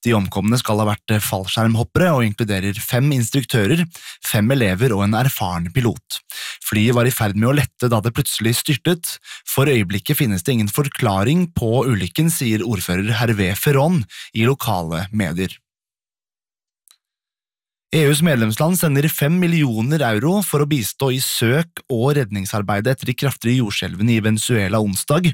De omkomne skal ha vært fallskjermhoppere og inkluderer 5 instruktører, 5 elever og en erfaren pilot. Flyet var i ferd med å lette da det plutselig styrtet. For øyeblikket finnes det ingen forklaring på ulykken, sier ordfører Hervé Ferron i lokale medier. EUs medlemsland sender 5 millioner euro for å bistå i søk- og redningsarbeidet etter de kraftige jordskjelvene i Venezuela onsdag.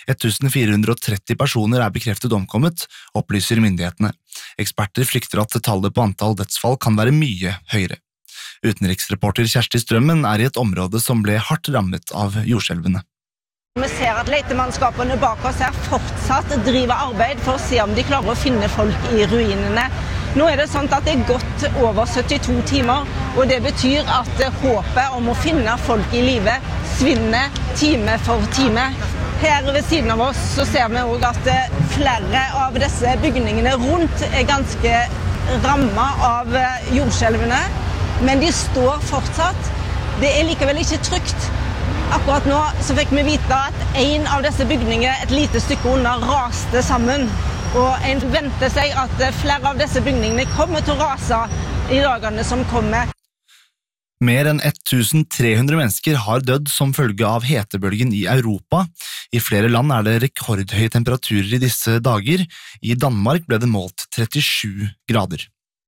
1430 personer er bekreftet omkommet, opplyser myndighetene. Eksperter frykter at tallet på antall dødsfall kan være mye høyere. Utenriksreporter Kjersti Strømmen er i et område som ble hardt rammet av jordskjelvene. Vi ser at letemannskapene bak oss her fortsatt driver arbeid for å se om de klarer å finne folk i ruinene. Nå er det sånn at det er gått over 72 timer, og det betyr at håpet om å finne folk i live svinner time for time. Her ved siden av oss så ser vi også at flere av disse bygningene rundt er ganske rammet av jordskjelvene, men de står fortsatt. Det er likevel ikke trygt. Akkurat nå så fikk vi vite at en av disse bygningene et lite stykke unna raste sammen. Og en venter seg at flere av disse bygningene kommer til å rase i dagene som kommer. Mer enn 1300 mennesker har dødd som følge av hetebølgen i Europa. I flere land er det rekordhøye temperaturer i disse dager. I Danmark ble det målt 37 grader.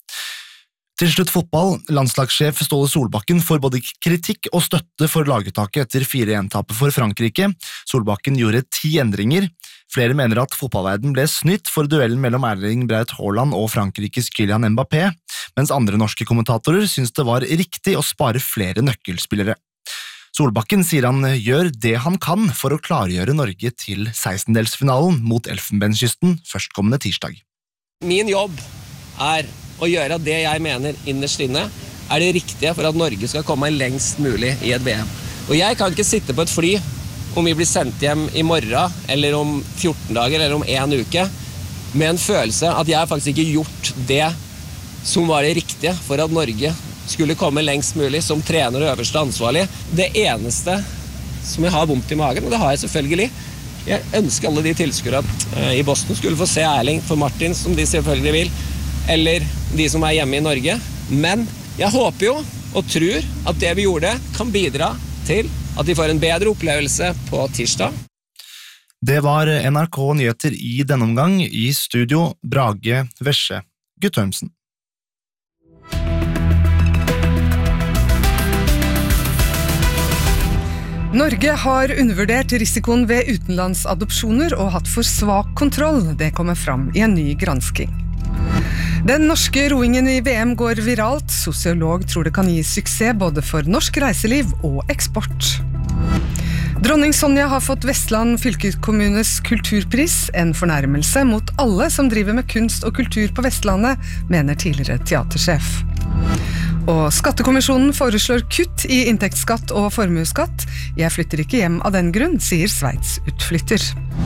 Til slutt fotball. Landslagssjef Ståle Solbakken får både kritikk og støtte for laguttaket etter 4-1-tapet for Frankrike. Solbakken gjorde 10 endringer. Flere mener at fotballverden ble snytt for duellen mellom Erling Braut Haaland og Frankrikes Kylian Mbappé, mens andre norske kommentatorer synes det var riktig å spare flere nøkkelspillere. Solbakken sier han gjør det han kan for å klargjøre Norge til 16-delsfinalen mot Elfenbenskysten førstkommende tirsdag. Min jobb er å gjøre det jeg mener innerst inne er det riktige for at Norge skal komme lengst mulig i et VM. Og jeg kan ikke sitte på et fly om vi blir sendt hjem i morgen, eller om 14 dager, eller om 1 uke, med en følelse at jeg faktisk ikke gjort det som var det riktige for at Norge skulle komme lengst mulig som trener og øverste ansvarlig. Det eneste som jeg har vondt i magen, og det har jeg selvfølgelig, jeg ønsker alle de tilskuere i Boston skulle få se Erling for Martin, som de selvfølgelig vil, eller de som er hjemme i Norge. Men jeg håper jo og tror at det vi gjorde kan bidra til at de får en bedre opplevelse på tirsdag. Det var NRK Nyheter i denne omgang. I studio Brage Vesje Guttormsen. Norge har undervurdert risikoen ved utenlandsadopsjoner og hatt for svak kontroll. Det kommer fram i en ny gransking. Den norske roingen i VM går viralt. Sosiolog tror det kan gi suksess både for norsk reiseliv og eksport. Dronning Sonja har fått Vestland fylkeskommunes kulturpris, en fornærmelse mot alle som driver med kunst og kultur på Vestlandet, mener tidligere teatersjef. Og Skattekommisjonen foreslår kutt i inntektsskatt og formuesskatt. Jeg flytter ikke hjem av den grunn, sier Sveits utflytter.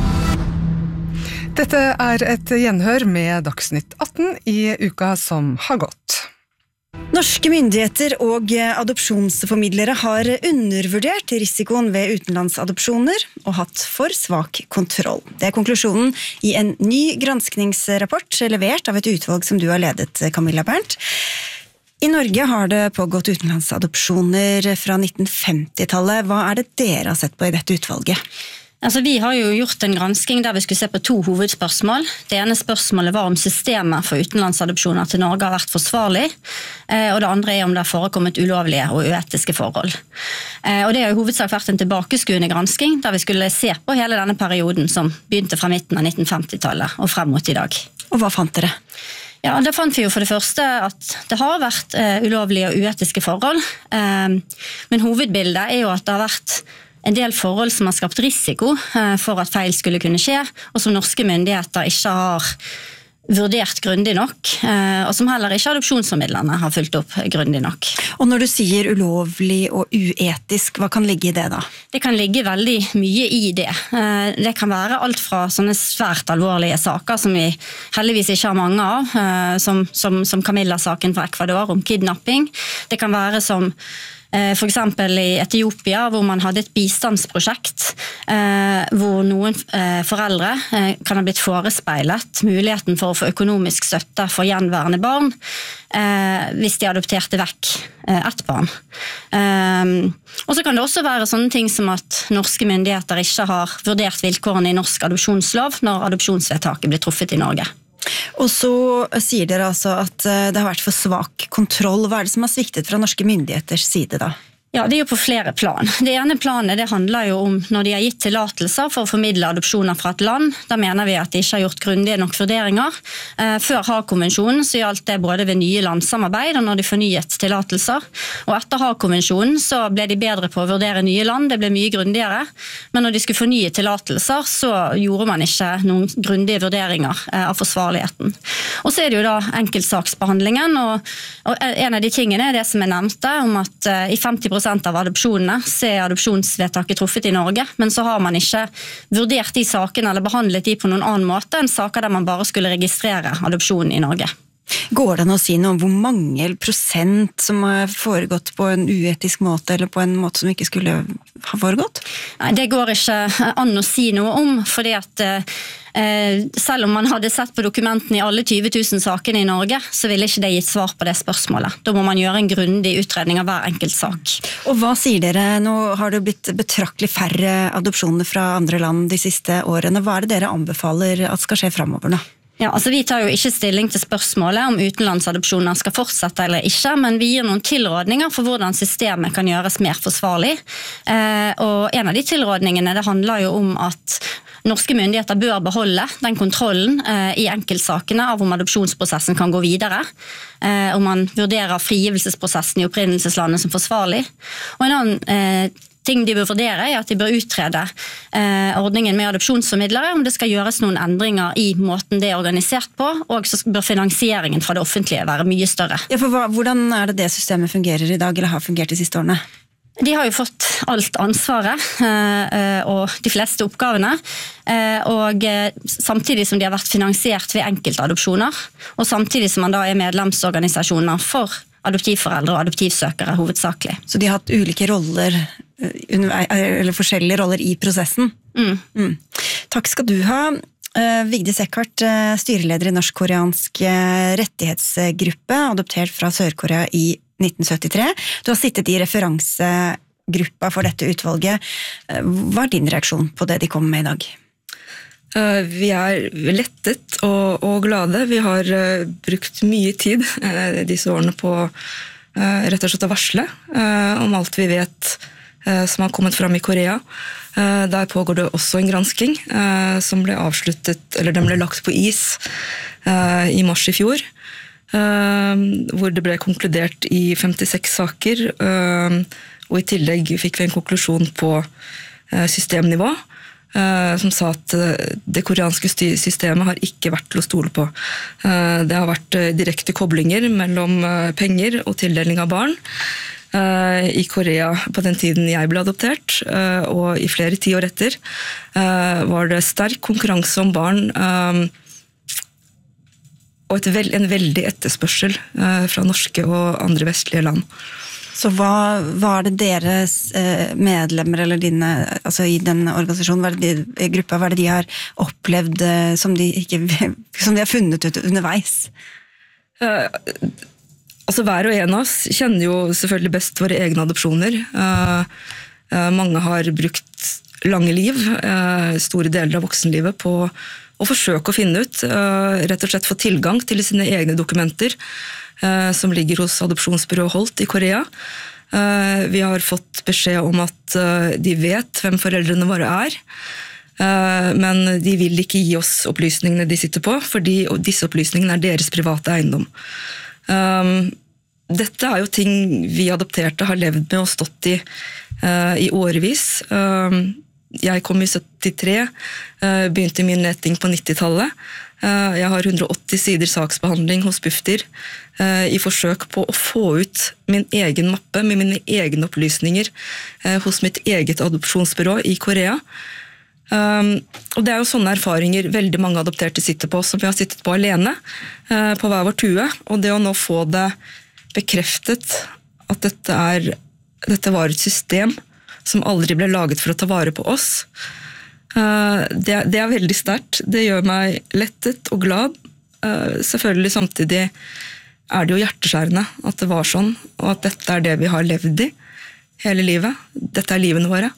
Dette er et gjenhør med Dagsnytt 18 i uka som har gått. Norske myndigheter og adopsjonsformidlere har undervurdert risikoen ved utenlandsadopsjoner og hatt for svak kontroll. Det er konklusjonen i en ny granskningsrapport levert av et utvalg som du har ledet, Camilla Berndt. I Norge har det pågått utenlandsadopsjoner fra 1950-tallet. Hva er det dere har sett på i dette utvalget? Altså, vi har jo gjort en gransking der vi skulle se på 2 hovedspørsmål. Det ene spørsmålet var om systemet for utenlandsadopsjoner til Norge har vært forsvarlig, og det andre er om det har forekommet ulovlige og uetiske forhold. Og det har i hovedsak vært en tilbakeskuende gransking der vi skulle se på hele denne perioden som begynte fra midten av 1950-tallet og frem mot i dag. Og hva fant dere? Ja, det fant vi jo for det første at det har vært ulovlige og uetiske forhold, men hovedbildet er jo at det har vært en del forhold som har skapt risiko for at feil skulle kunne skje, og som norske myndigheter ikke har vurdert grundig nok, og som heller ikke adopsjonsformidlerne har fulgt opp grundig nok. Og når du sier ulovlig og uetisk, hva kan ligge i det da? Det kan ligge veldig mye i det. Det kan være alt fra sånne svært alvorlige saker som vi heldigvis ikke har mange av, som Camilla-saken fra Ecuador om kidnapping. Det kan være som For eksempel i Etiopia, hvor man hadde et bistandsprosjekt, hvor noen foreldre kan ha blitt forespeilet muligheten for å få økonomisk støtte for gjenværende barn, hvis de adopterte vekk ett barn. Og så kan det også være sånne ting som at norske myndigheter ikke har vurdert vilkårene i norsk adopsjonslov når adopsjonsvedtaket blir truffet i Norge. Og så sier dere altså at det har vært for svak kontroll. Hva er det som har sviktet fra norske myndigheters side da? Ja, det er jo på flere plan. Det ene planet det handler jo om når de har gitt tillatelser for å formidle adopsjoner fra et land. Da mener vi at de ikke har gjort grundige nok vurderinger. Før Haag-konvensjonen så gjaldt det både ved nye landsamarbeid og når de fornyet tillatelser. Og etter Haag-konvensjonen så ble de bedre på å vurdere nye land, det ble mye grundigere. Men når de skulle fornye tillatelser så gjorde man ikke noen grundige vurderinger av forsvarligheten. Og så er det jo da enkeltsaksbehandlingen, og en av de tingene er det som jeg nevnte, om at i 50% av adopsjonene så er adopsjonsvedtaket truffet i Norge, men så har man ikke vurdert de sakene eller behandlet de på noen annen måte enn saker der man bare skulle registrere adopsjonen i Norge. Går det an å si noe om hvor mange prosent som har foregått på en uetisk måte, eller på en måte som ikke skulle ha foregått? Nei, det går ikke an å si noe om, fordi at selv om man hadde sett på dokumentene i alle 20 000 sakene i Norge, så ville ikke det gitt svar på det spørsmålet. Da må man gjøre en grundig utredning av hver enkelt sak. Og hva sier dere? Nå har det blitt betraktelig færre adopsjoner fra andre land de siste årene. Hva er det dere anbefaler at skal skje fremover nå? Ja, altså Vi tar jo ikke stilling til spørsmålet om utenlandsadopsjoner skal fortsette eller ikke, men vi gir noen tilrådninger for hvordan systemet kan gjøres mer forsvarlig. Og en av de tilrådningene det handler jo om at norske myndigheter bør beholde den kontrollen i enkeltsakene av om adopsjonsprosessen kan gå videre, om man vurderer frigivelsesprosessen i opprinnelseslandet som forsvarlig. Og en annen ting de bør vurdere er at de bør utrede ordningen med adopsjonsformidlere, om det skal gjøres noen endringer i måten det er organisert på, og så bør finansieringen fra det offentlige være mye større. Ja, for hvordan er det systemet fungerer i dag, eller har fungert de siste årene? De har jo fått alt ansvaret og de fleste oppgavene, og samtidig som de har vært finansiert ved enkeltadopsjoner, og samtidig som man da er medlemsorganisasjoner for adoptivforeldre og adoptivsøkere hovedsakelig. Så de har hatt ulike roller, eller forskjellige roller i prosessen? Takk skal du ha. Vigdis Eckhardt, styreleder i norsk-koreansk rettighetsgruppe, adoptert fra Sør-Korea i 1973. Du har sittet i referansegruppa for dette utvalget. Hva er din reaksjon på det de kommer med i dag? Vi er lettet og glade. Vi har brukt mye tid disse årene på rett og slett å varsle om alt vi vet som har kommet fram i Korea. Der pågår det også en gransking som ble avsluttet, eller den ble lagt på is i mars i fjor, hvor det ble konkludert i 56 saker, og i tillegg fikk vi en konklusjon på systemnivå, som sa at det koreanske systemet har ikke vært til å stole på. Det har vært direkte koblinger mellom penger og tildeling av barn i Korea på den tiden jeg ble adoptert, og i flere tiår etter var det sterk konkurranse om barn og en veldig etterspørsel fra norske og andre vestlige land. Så hva er det deres medlemmer eller dine, altså i den organisasjonen, gruppa, hva er det de har opplevd som de har funnet ut underveis? Altså hver og en av oss kjenner jo selvfølgelig best våre egne adopsjoner. Mange har brukt lange liv, store deler av voksenlivet på å forsøke å finne ut, rett og slett få tilgang til sine egne dokumenter, som ligger hos adopsjonsbyrået Holt i Korea. Vi har fått beskjed om at de vet hvem foreldrene våre er, men de vil ikke gi oss opplysningene de sitter på, fordi disse opplysningene er deres private eiendom. Dette er jo ting vi adopterte har levd med og stått i årevis. Jeg kom i 73, begynte min leting på 90-tallet. Jeg har 180 sider saksbehandling hos Bufdir i forsøk på å få ut min egen mappe med mine egne opplysninger hos mitt eget adopsjonsbyrå i Korea. Og det er jo sånne erfaringer veldig mange adopterte sitter på, som vi har sittet på alene på hver vår tue. Og det å nå få det bekreftet at dette er dette var et system som aldri ble laget for å ta vare på oss. Det er veldig sterkt. Det gjør meg lettet og glad. Selvfølgelig samtidig er det jo hjerteskjærende at det var sånn, og at dette er det vi har levd i hele livet. Dette er livene våre.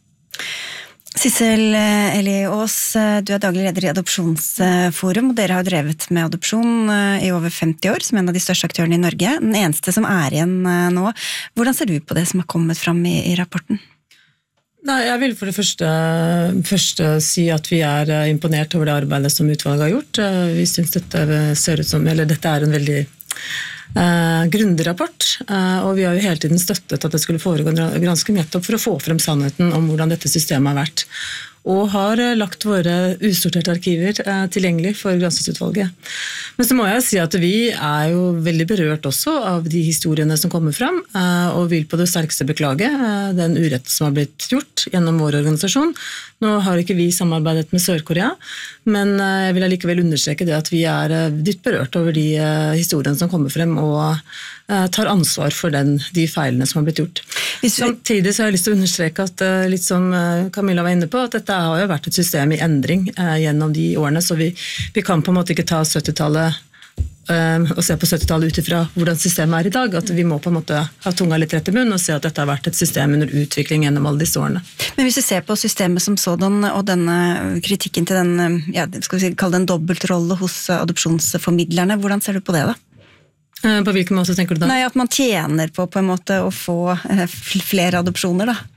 Sissel Eliås, du er daglig leder i Adopsjonsforum, og dere har drevet med adopsjon i over 50 år, som en av de største aktørene i Norge. Den eneste som er igjen nå. Hvordan ser du på det som har kommet fram i rapporten? Nei, jeg vil for det første si at vi er imponert over det arbeidet som utvalget har gjort. Vi synes dette er en veldig grundig rapport, og vi har jo hele tiden støttet at det skulle foregå en gransking nettopp for å få frem sannheten om hvordan dette systemet har vært, og har lagt våre usorterte arkiver tilgjengelig for granskingsutvalget. Men så må jeg si at vi er jo veldig berørt også av de historiene som kommer frem, og vil på det sterkeste beklage den urett som har blitt gjort gjennom vår organisasjon. Nå har ikke vi samarbeidet med Sør-Korea, men jeg vil allikevel understreke det at vi er dypt berørt over de historiene som kommer frem, og tar ansvar for de feilene som har blitt gjort. Samtidig så har jeg lyst til å understreke at, litt som Camilla var inne på, at dette har jo vært et system i endring gjennom de årene, så vi kan på en måte ikke ta 70-tallet og se på 70-tallet utifra hvordan systemet er i dag, at vi må på en måte ha tunga litt rett i munnen og se at dette har vært et system under utvikling gjennom alle disse årene. Men hvis vi ser på systemet som sådan, og denne kritikken til den, skal vi kalle det en dobbeltrolle hos adopsjonsformidlerne, hvordan ser du på det da? På hvilken måte tenker du da? Nei, at man tjener på en måte å få flere adopsjoner da.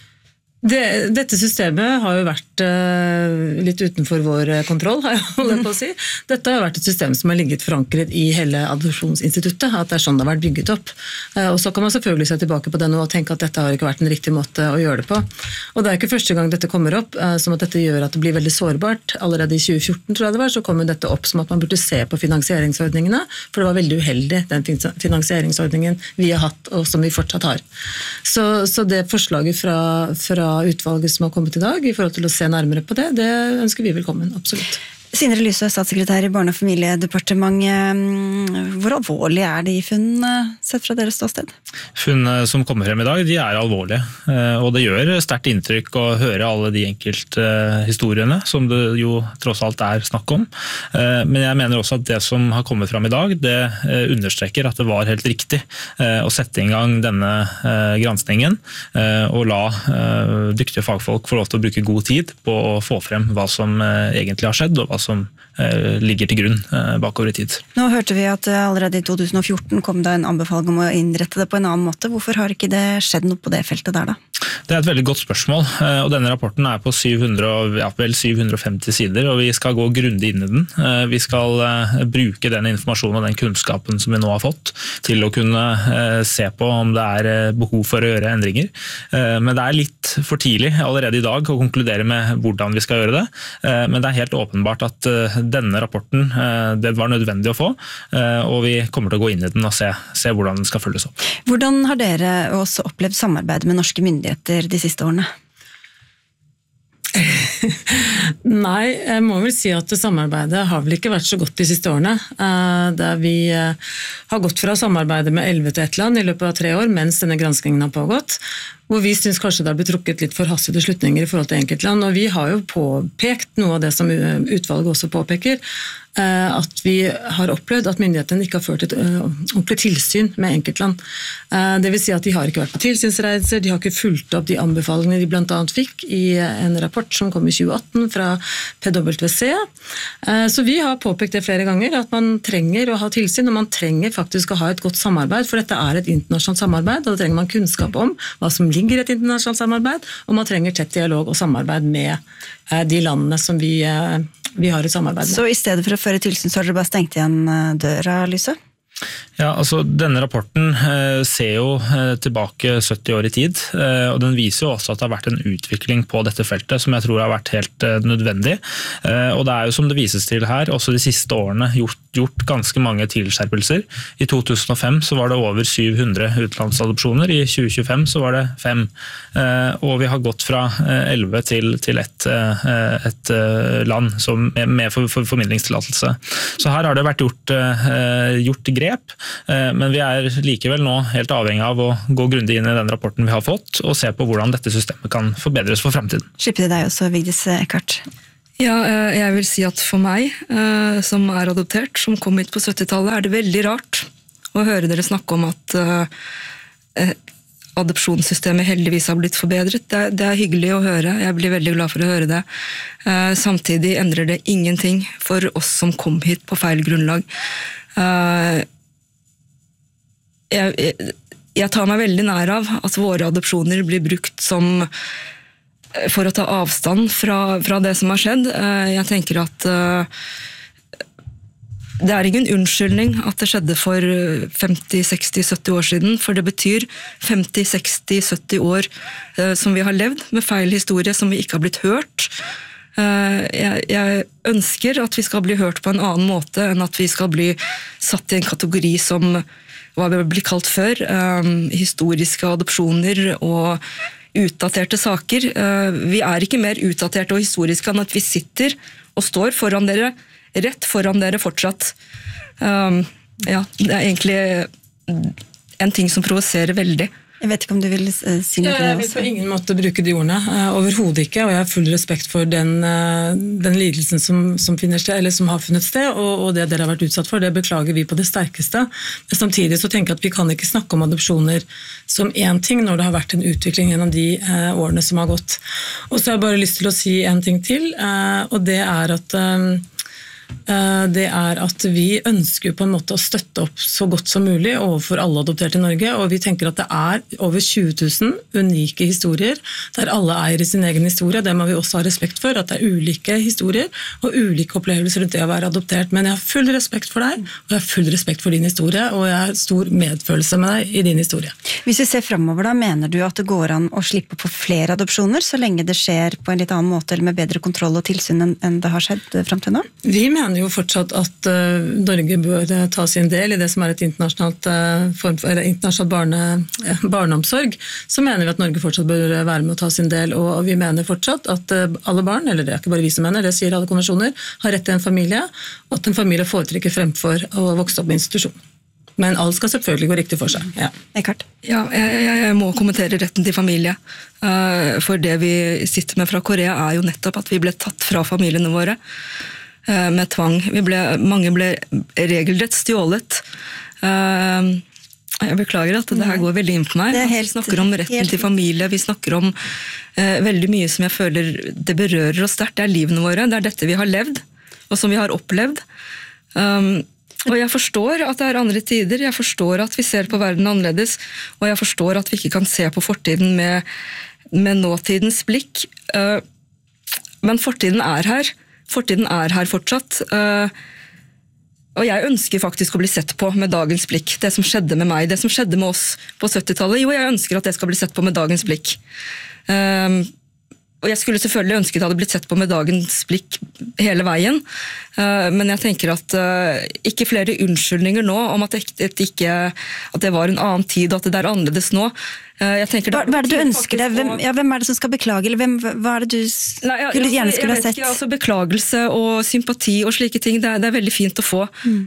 Dette systemet har jo vært litt utenfor vår kontroll, har jeg holdt på å si. Dette har vært et system som har ligget forankret i hele adopsjonsinstituttet, at det er sånn det har vært bygget opp. Og så kan man selvfølgelig se tilbake på det nå og tenke at dette har ikke vært en riktig måte å gjøre det på. Og det er ikke første gang dette kommer opp, som at dette gjør at det blir veldig sårbart. Allerede i 2014, tror jeg det var, så kom jo dette opp som at man burde se på finansieringsordningene, for det var veldig uheldig, den finansieringsordningen vi har hatt, og som vi fortsatt har. Så det forslaget fra utvalget som har kommet i dag, i forhold til å se nærmere på det ønsker vi velkommen, absolutt. Sindre Lysø, statssekretær i Barne- og familiedepartementet. Hvor alvorlig er de funnene sett fra deres ståsted? Funnene som kommer frem i dag, de er alvorlige. Og det gjør sterkt inntrykk å høre alle de enkelte historiene, som det jo tross alt er snakk om. Men jeg mener også at det som har kommet frem i dag, det understreker at det var helt riktig å sette i gang denne granskningen, og la dyktige fagfolk få lov til å bruke god tid på å få frem hva som egentlig har skjedd, og hva som ligger til grunn bakover i tid. Nå hørte vi at allerede i 2014 kom det en anbefaling om å innrette det på en annen måte. Hvorfor har ikke det skjedd noe på det feltet der da? Det er et veldig godt spørsmål, og denne rapporten er på 750 sider, og vi skal gå grundig inn i den. Vi skal bruke den informasjonen og den kunnskapen som vi nå har fått, til å kunne se på om det er behov for å gjøre endringer. Men det er litt for tidlig allerede i dag å konkludere med hvordan vi skal gjøre det, men det er helt åpenbart at denne rapporten, det var nødvendig å få, og vi kommer til å gå inn i den og se hvordan den skal følges opp. Hvordan har dere også opplevd samarbeidet med norske myndigheter de siste årene? Nei, jeg må vel si at samarbeidet har vel ikke vært så godt de siste årene. Der vi har gått fra samarbeidet med 11 til 1 land i løpet av 3 år, mens denne granskingen har pågått, hvor vi synes kanskje det har blitt trukket litt forhastede slutninger i forhold til enkeltland, og vi har jo påpekt noe av det som utvalget også påpeker, at vi har opplevd at myndighetene ikke har ført et ordentlig tilsyn med enkeltland. Det vil si at de har ikke vært på tilsynsreiser, de har ikke fulgt opp de anbefalingene de blant annet fikk i en rapport som kom i 2018 fra PwC. Så vi har påpekt det flere ganger, at man trenger å ha tilsyn, og man trenger faktisk å ha et godt samarbeid, for dette er et internasjonalt samarbeid, og da trenger man kunnskap om hva som ligger i et internasjonalt samarbeid, og man trenger tett dialog og samarbeid med de landene som vi har et samarbeid med. Så i stedet for å føre tilsyn, så har dere bare stengt igjen døra, Lysø? Ja, altså denne rapporten ser jo tilbake 70 år i tid, og den viser jo også at det har vært en utvikling på dette feltet som jeg tror har vært helt nødvendig. Og det er jo som det vises til her, også de siste årene gjort ganske mange tilskjerpelser. I 2005 så var det over 700 utenlandsadopsjoner, i 2025 så var det 5. Og vi har gått fra 11 til et land som med formidlingstillatelse. Så her har det vært gjort grep grep, men vi likevel nå helt avhengig av å gå grundig inn i den rapporten vi har fått, og se på hvordan dette systemet kan forbedres for fremtiden. Slipper det deg også, Vigdis Eckhardt? Ja, jeg vil si at for meg, som adoptert, som kom hit på 70-tallet, det veldig rart å høre dere snakke om at adopsjonssystemet heldigvis har blitt forbedret. Det hyggelig å høre, jeg blir veldig glad for å høre det. Samtidig endrer det ingenting for oss som kom hit på feil grunnlag. Jeg tar meg veldig nær av at våre adopsjoner blir brukt som for å ta avstand fra det som har skjedd. Jeg tenker at det ingen unnskyldning at det skjedde for 50, 60, 70 år siden, for det betyr 50, 60, 70 år som vi har levd med feil historie, som vi ikke har blitt hørt. Jeg ønsker at vi skal bli hørt på en annen måte enn at vi skal bli satt i en kategori som hva vi blir kalt før, historiske adopsjoner og utdaterte saker. Vi ikke mer utdaterte og historiske enn at vi sitter og står foran dere, rett foran dere fortsatt. Ja, det egentlig en ting som provoserer veldig. Jeg vet ikke om du vil si noe til det også? Jeg vil på ingen måte bruke de ordene, overhodet ikke, og jeg har full respekt for den lidelsen som finner sted, eller som har funnet sted, og det dere har vært utsatt for, det beklager vi på det sterkeste. Men samtidig så tenker jeg at vi kan ikke snakke om adopsjoner som en ting når det har vært en utvikling gjennom de årene som har gått. Og så har jeg bare lyst til å si en ting til, og det at vi ønsker på en måte å støtte opp så godt som mulig overfor alle adopterte i Norge, og vi tenker at det over 20 000 unike historier, der alle eier sin egen historie. Det må vi også ha respekt for, at det ulike historier og ulike opplevelser rundt det å være adoptert. Men jeg har full respekt for deg, og jeg har full respekt for din historie, og jeg har stor medfølelse med deg i din historie. Hvis vi ser fremover da, mener du at det går an å slippe på flere adopsjoner, så lenge det skjer på en litt annen måte, eller med bedre kontroll og tilsyn enn det har skjedd frem til nå? Vi mener jo fortsatt at Norge bør ta sin del i det som et internasjonalt barneomsorg. Så mener vi at Norge fortsatt bør være med å ta sin del, og vi mener fortsatt at alle barn, eller det ikke bare vi som mener, det sier alle konvensjoner, har rett til en familie, og at en familie foretrekker fremfor å vokse opp i institusjon. Men alt skal selvfølgelig gå riktig for seg. Ja. Eckhardt? Ja, jeg må kommentere retten til familie. For det vi sitter med fra Korea jo nettopp at vi ble tatt fra familiene våre med tvang. Mange ble regelrett stjålet. Jeg beklager at det her går veldig inn på meg. Vi snakker om retten til familie, vi snakker om veldig mye som jeg føler det berører oss sterkt. Det livene våre, det dette vi har levd, og som vi har opplevd. Og jeg forstår at det andre tider, jeg forstår at vi ser på verden annerledes, og jeg forstår at vi ikke kan se på fortiden med nåtidens blikk. Men fortiden her. Fortiden her fortsatt, og jeg ønsker faktisk å bli sett på med dagens blikk. Det som skjedde med meg, det som skjedde med oss på 70-tallet, jo, jeg ønsker at det skal bli sett på med dagens blikk. Og jeg skulle selvfølgelig ønske det hadde blitt sett på med dagens blikk hele veien, men jeg tenker at ikke flere unnskyldninger nå om at det var en annen tid, at det annerledes nå. Hva det du ønsker deg? Hvem det som skal beklage? Eller hva det du gjerne skulle ha sett? Altså, beklagelse og sympati og slike ting, det veldig fint å få.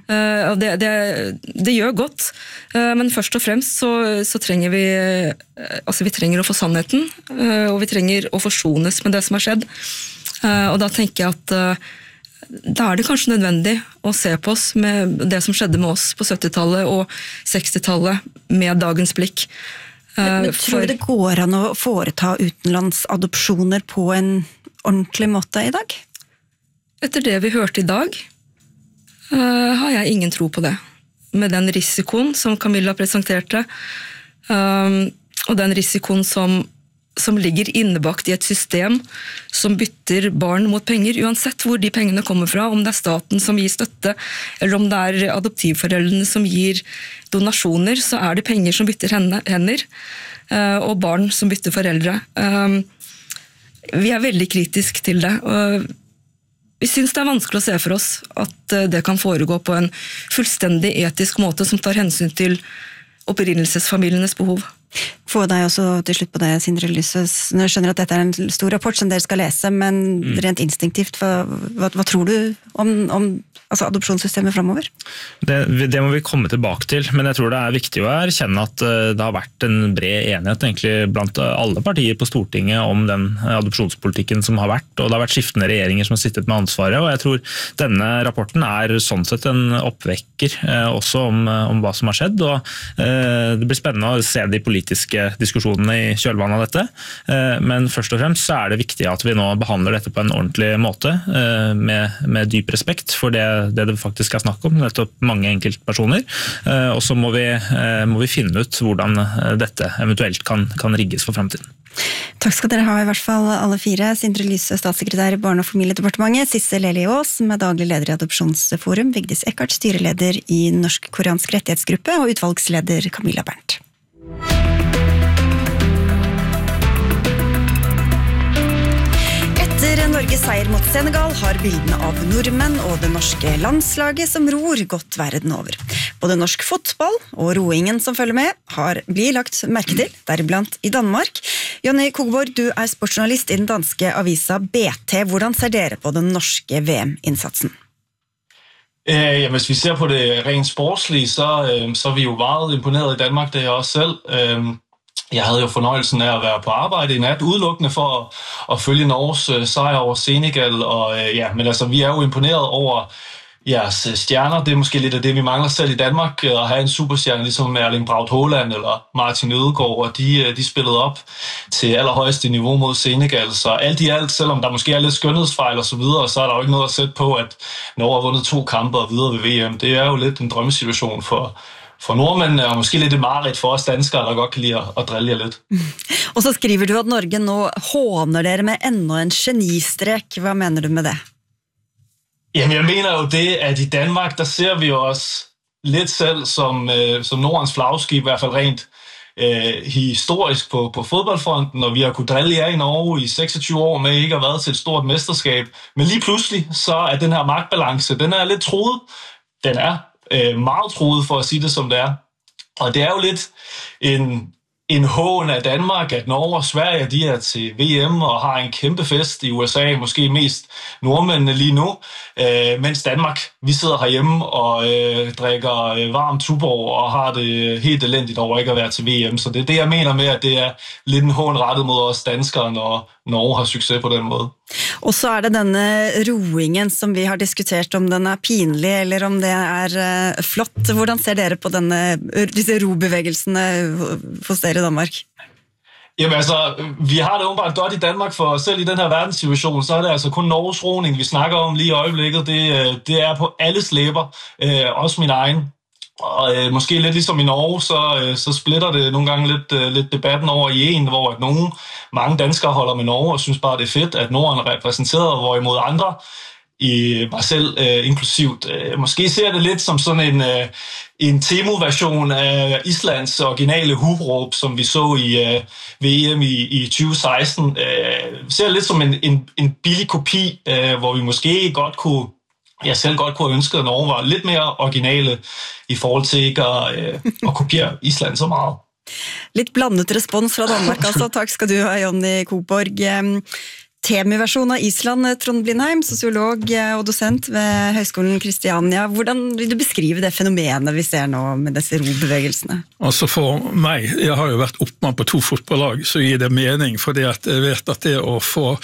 Det gjør godt, men først og fremst så trenger vi trenger å få sannheten, og vi trenger å forsones med det som har skjedd. Og da tenker jeg at da det kanskje nødvendig å se på oss med det som skjedde med oss på 70-tallet og 60-tallet med dagens blikk. Men tror du det går an å foreta utenlandsadopsjoner på en ordentlig måte i dag? Etter det vi hørte i dag, har jeg ingen tro på det. Med den risikoen som Camilla presenterte, og den risikoen som ligger innebakt i et system som bytter barn mot penger, uansett hvor de pengene kommer fra, om det staten som gir støtte, eller om det adoptivforeldrene som gir donasjoner, så det penger som bytter hender, og barn som bytter foreldre. Vi veldig kritiske til det, og vi synes det vanskelig å se for oss at det kan foregå på en fullstendig etisk måte som tar hensyn til opprinnelsesfamilienes behov. Få deg også til slutt på det, Sindre Lysøs. Jeg skjønner at dette en stor rapport som dere skal lese, men rent instinktivt, hva tror du om adopsjonssystemet fremover? Det må vi komme tilbake til, men jeg tror det viktig å erkjenne at det har vært en bred enighet egentlig blant alle partier på Stortinget om den adopsjonspolitikken som har vært, og det har vært skiftende regjeringer som har sittet med ansvaret, og jeg tror denne rapporten sånn sett en oppvekker også om hva som har skjedd, og det blir spennende å se de politiske diskusjonene i kjølvannet av dette, men først og fremst så det viktig at vi nå behandler dette på en ordentlig måte, med dyp respekt for det faktisk snakk om, nettopp mange enkeltpersoner, og så må vi finne ut hvordan dette eventuelt kan rigges for fremtiden. Takk skal dere ha i hvert fall alle fire. Sindre Lysø, statssekretær i Barne- og familiedepartementet, Sissel Eli Aas, som daglig leder i Adopsjonsforum, Vigdis Eckart, styreleder i Norsk-koreansk rettighetsgruppe, og utvalgsleder Camilla Berndt. Etter Norges seier mot Senegal har bildene av nordmenn og det norske landslaget som ror gått verden over. Både norsk fotball og roingen som følger med blir lagt merke til, deriblant i Danmark. Jonny Kogborg, du sportsjournalist i den danske avisa BT. Hvordan ser dere på den norske VM-innsatsen? Hvis vi ser på det rent sportslige, så vi jo meget imponeret i Danmark, det også selv. Jeg havde jo fornøjelsen af at være på arbejde i nat, udelukkende for at følge Norges sejr over Senegal, men altså, vi jo imponeret over jeres stjerner. Det måske lidt af det, vi mangler selv i Danmark, at have en superstjerne, ligesom Erling Braut Haaland eller Martin Ødegaard, og de spillede op til allerhøjeste niveau mod Senegal. Så alt i alt, selvom der måske lidt skønhedsfejl og så videre, så der jo ikke noget at sætte på, at Norge har vundet 2 kampe og videre ved VM. Det jo lidt en drømmesituation for nordmændene, og måske lidt et mareridt for os danskere, der godt kan lide at drille jer lidt. Og så skriver du, at Norge nå håner dere med endnu en genistrek. Hvad mener du med det? Jamen, jeg mener jo det, at i Danmark, der ser vi os lidt selv som Nordens flagskib, i hvert fald rent historisk på fodboldfronten, og vi har kunnet drille jer i Norge i 26 år med ikke at have været til et stort mesterskab. Men lige pludselig, så den her magtbalance, den lidt truet. Den meget truet, for at sige det som det Og det jo lidt en hån af Danmark, at Norge og Sverige, de til VM og har en kæmpe fest i USA, måske mest nordmændene lige nu, mens Danmark, vi sidder herhjemme og drikker varm Tuborg og har det helt elendigt over ikke at være til VM. Så det det, jeg mener med, at det lidt en hån rettet mod os danskere, når Norge har succes på den måde. Og så det denne roingen som vi har diskutert om den pinlig eller om det flott. Hvordan ser dere på disse robevegelsene hos dere i Danmark? Jamen altså, vi har det åbenbart godt i Danmark, for selv i den her verdenssituation, så det altså kun Norges roning, vi snakker om lige i øjeblikket. Det på alles læber, også min egen. Og måske lidt ligesom i Norge, så splitter det nogle gange lidt debatten over i en, hvor mange danskere holder med Norge og synes bare, det fedt, at Norden er repræsenteret, hvorimod andre, i mig selv inklusivt, måske ser det lidt som sådan en Temu-version af Islands originale hubråb, som vi så i VM i 2016. Ser lidt som en billig kopi, hvor vi måske godt kunne jeg selv godt kunne have ønsket, at Norge var lidt mere originale i forhold til ikke at kopiere Island så meget. Litt blandet respons fra Danmark, altså. Takk skal du ha, Jonny Kogborg. Temu-versjon av Island, Trond Blindheim, sosiolog og dosent ved Høgskolen Kristiania. Hvordan vil du beskrive det fenomenet vi ser nå med disse robevegelsene? Altså for meg, jeg har jo vært oppmann på 2 fotballag, så gir det mening, fordi at jeg vet at det å få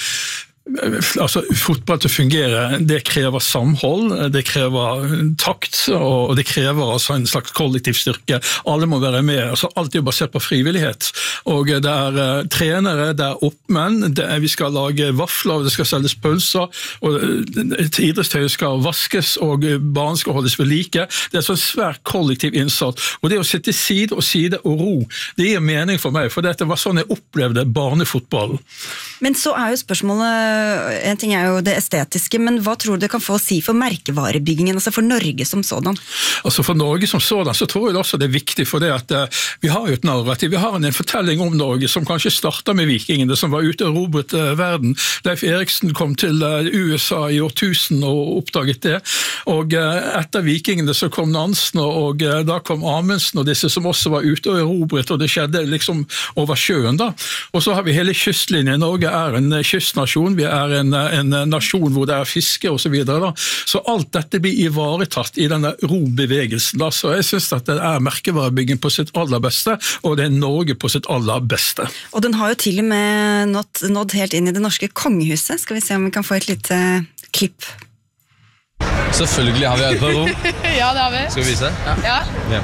fotball til å fungere, det krever samhold, det krever takt, og det krever altså en slags kollektiv styrke. Alle må være med, altså alt er basert på frivillighet. Og det trenere, det oppmenn, vi skal lage vafler, det skal selges pølser, og idrettstøy skal vaskes, og barn skal holdes ved like. Det sånn svært kollektiv innsats. Og det å sitte side og side og ro, det gir mening for meg, for dette var sånn jeg opplevde barnefotball. Men så jo spørsmålet En ting jo det estetiske, men hva tror du det kan få å si for merkevarebyggingen, altså for Norge som sådan? Altså for Norge som sådan, så tror jeg også det viktig for det at vi har jo et narrativ, vi har en fortelling om Norge som kanskje startet med vikingene som var ute og erobret verden. Leif Eriksen kom til USA i år 1000 og oppdaget det, og etter vikingene så kom Nansen, og da kom Amundsen og disse som også var ute og erobret, og det skjedde liksom over sjøen da. Og så har vi hele kystlinjen. Norge en kystnasjon, vi en nasjon hvor det fiske og så videre da. Så alt dette blir ivaretatt i denne robevegelsen da, så jeg synes at det merkevarebygging på sitt aller beste, og det Norge på sitt aller beste. Og den har jo til og med nådd helt inn i det norske kongehuset. Skal vi se om vi kan få et lite klipp. Selvfølgelig har vi et par rom. Ja, det har vi. Skal vi vise? Ja.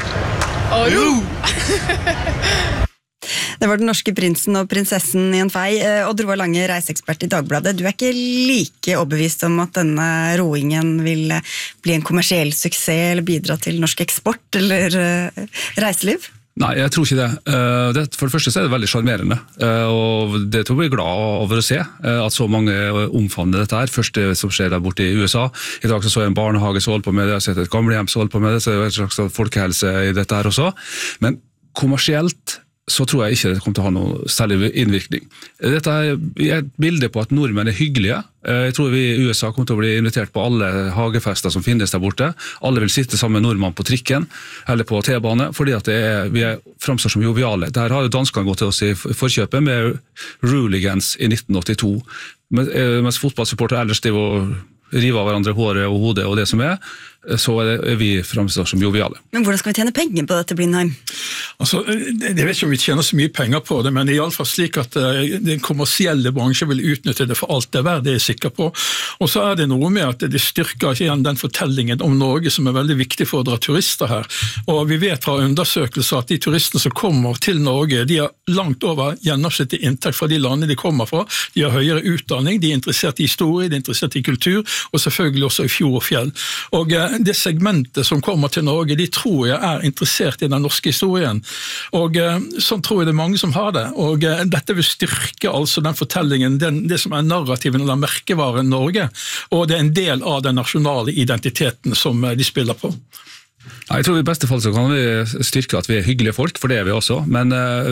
Det var den norske prinsen og prinsessen i en fei. Odd Roar Lange, reiseekspert i Dagbladet. Du ikke like overbevist om at denne roingen vil bli en kommersiell suksess eller bidra til norsk eksport eller reiseliv? Nei, jeg tror ikke det. For det første så det veldig charmerende, og det tror jeg glad over å se, at så mange omfavner dette her. Først det som skjer der borte i USA. I dag så jeg en barnehage som holdt på med det, jeg har sett et gamlehjem som holdt på med det, så det en slags folkehelse i dette her også. Men kommersielt så tror jeg ikke det kommer til å ha noe særlig innvirkning. Dette et bilde på at nordmenn hyggelige. Jeg tror vi i USA kommer til å bli invitert på alle hagefester som finnes der borte. Alle vil sitte sammen med nordmann på trikken, eller på T-bane, fordi at vi fremstår som joviale. Der har jo danskene gått til oss i forkjøpet med Rooligans i 1982, mens fotballsupporter ellers rive av hverandre håret og hodet og det som så vi fremstår som joviale. Men hvordan skal vi tjene penger på dette, Blindheim? Altså, jeg vet ikke om vi tjener så mye penger på det, men i alle fall slik at den kommersielle bransjen vil utnytte det for alt det verdt, det jeg sikker på. Og så det noe med at det styrker igjen den fortellingen om Norge som veldig viktig for å dra turister her. Og vi vet fra undersøkelser at de turistene som kommer til Norge, de har langt over gjennomsnittlig inntekt fra de landene de kommer fra. De har høyere utdanning, de interessert i historie, de interessert i kultur, og selvfølgelig også i fjord og fjell. Og det segmentet som kommer til Norge, de tror jeg interessert i den norske historien. Og sånn tror jeg det mange som har det. Og dette vil styrke altså den fortellingen, det som narrativen eller merkevaren Norge, og det en del av den nasjonale identiteten som de spiller på. Jeg tror i beste fall så kan vi styrke at vi hyggelige folk, for det vi også, men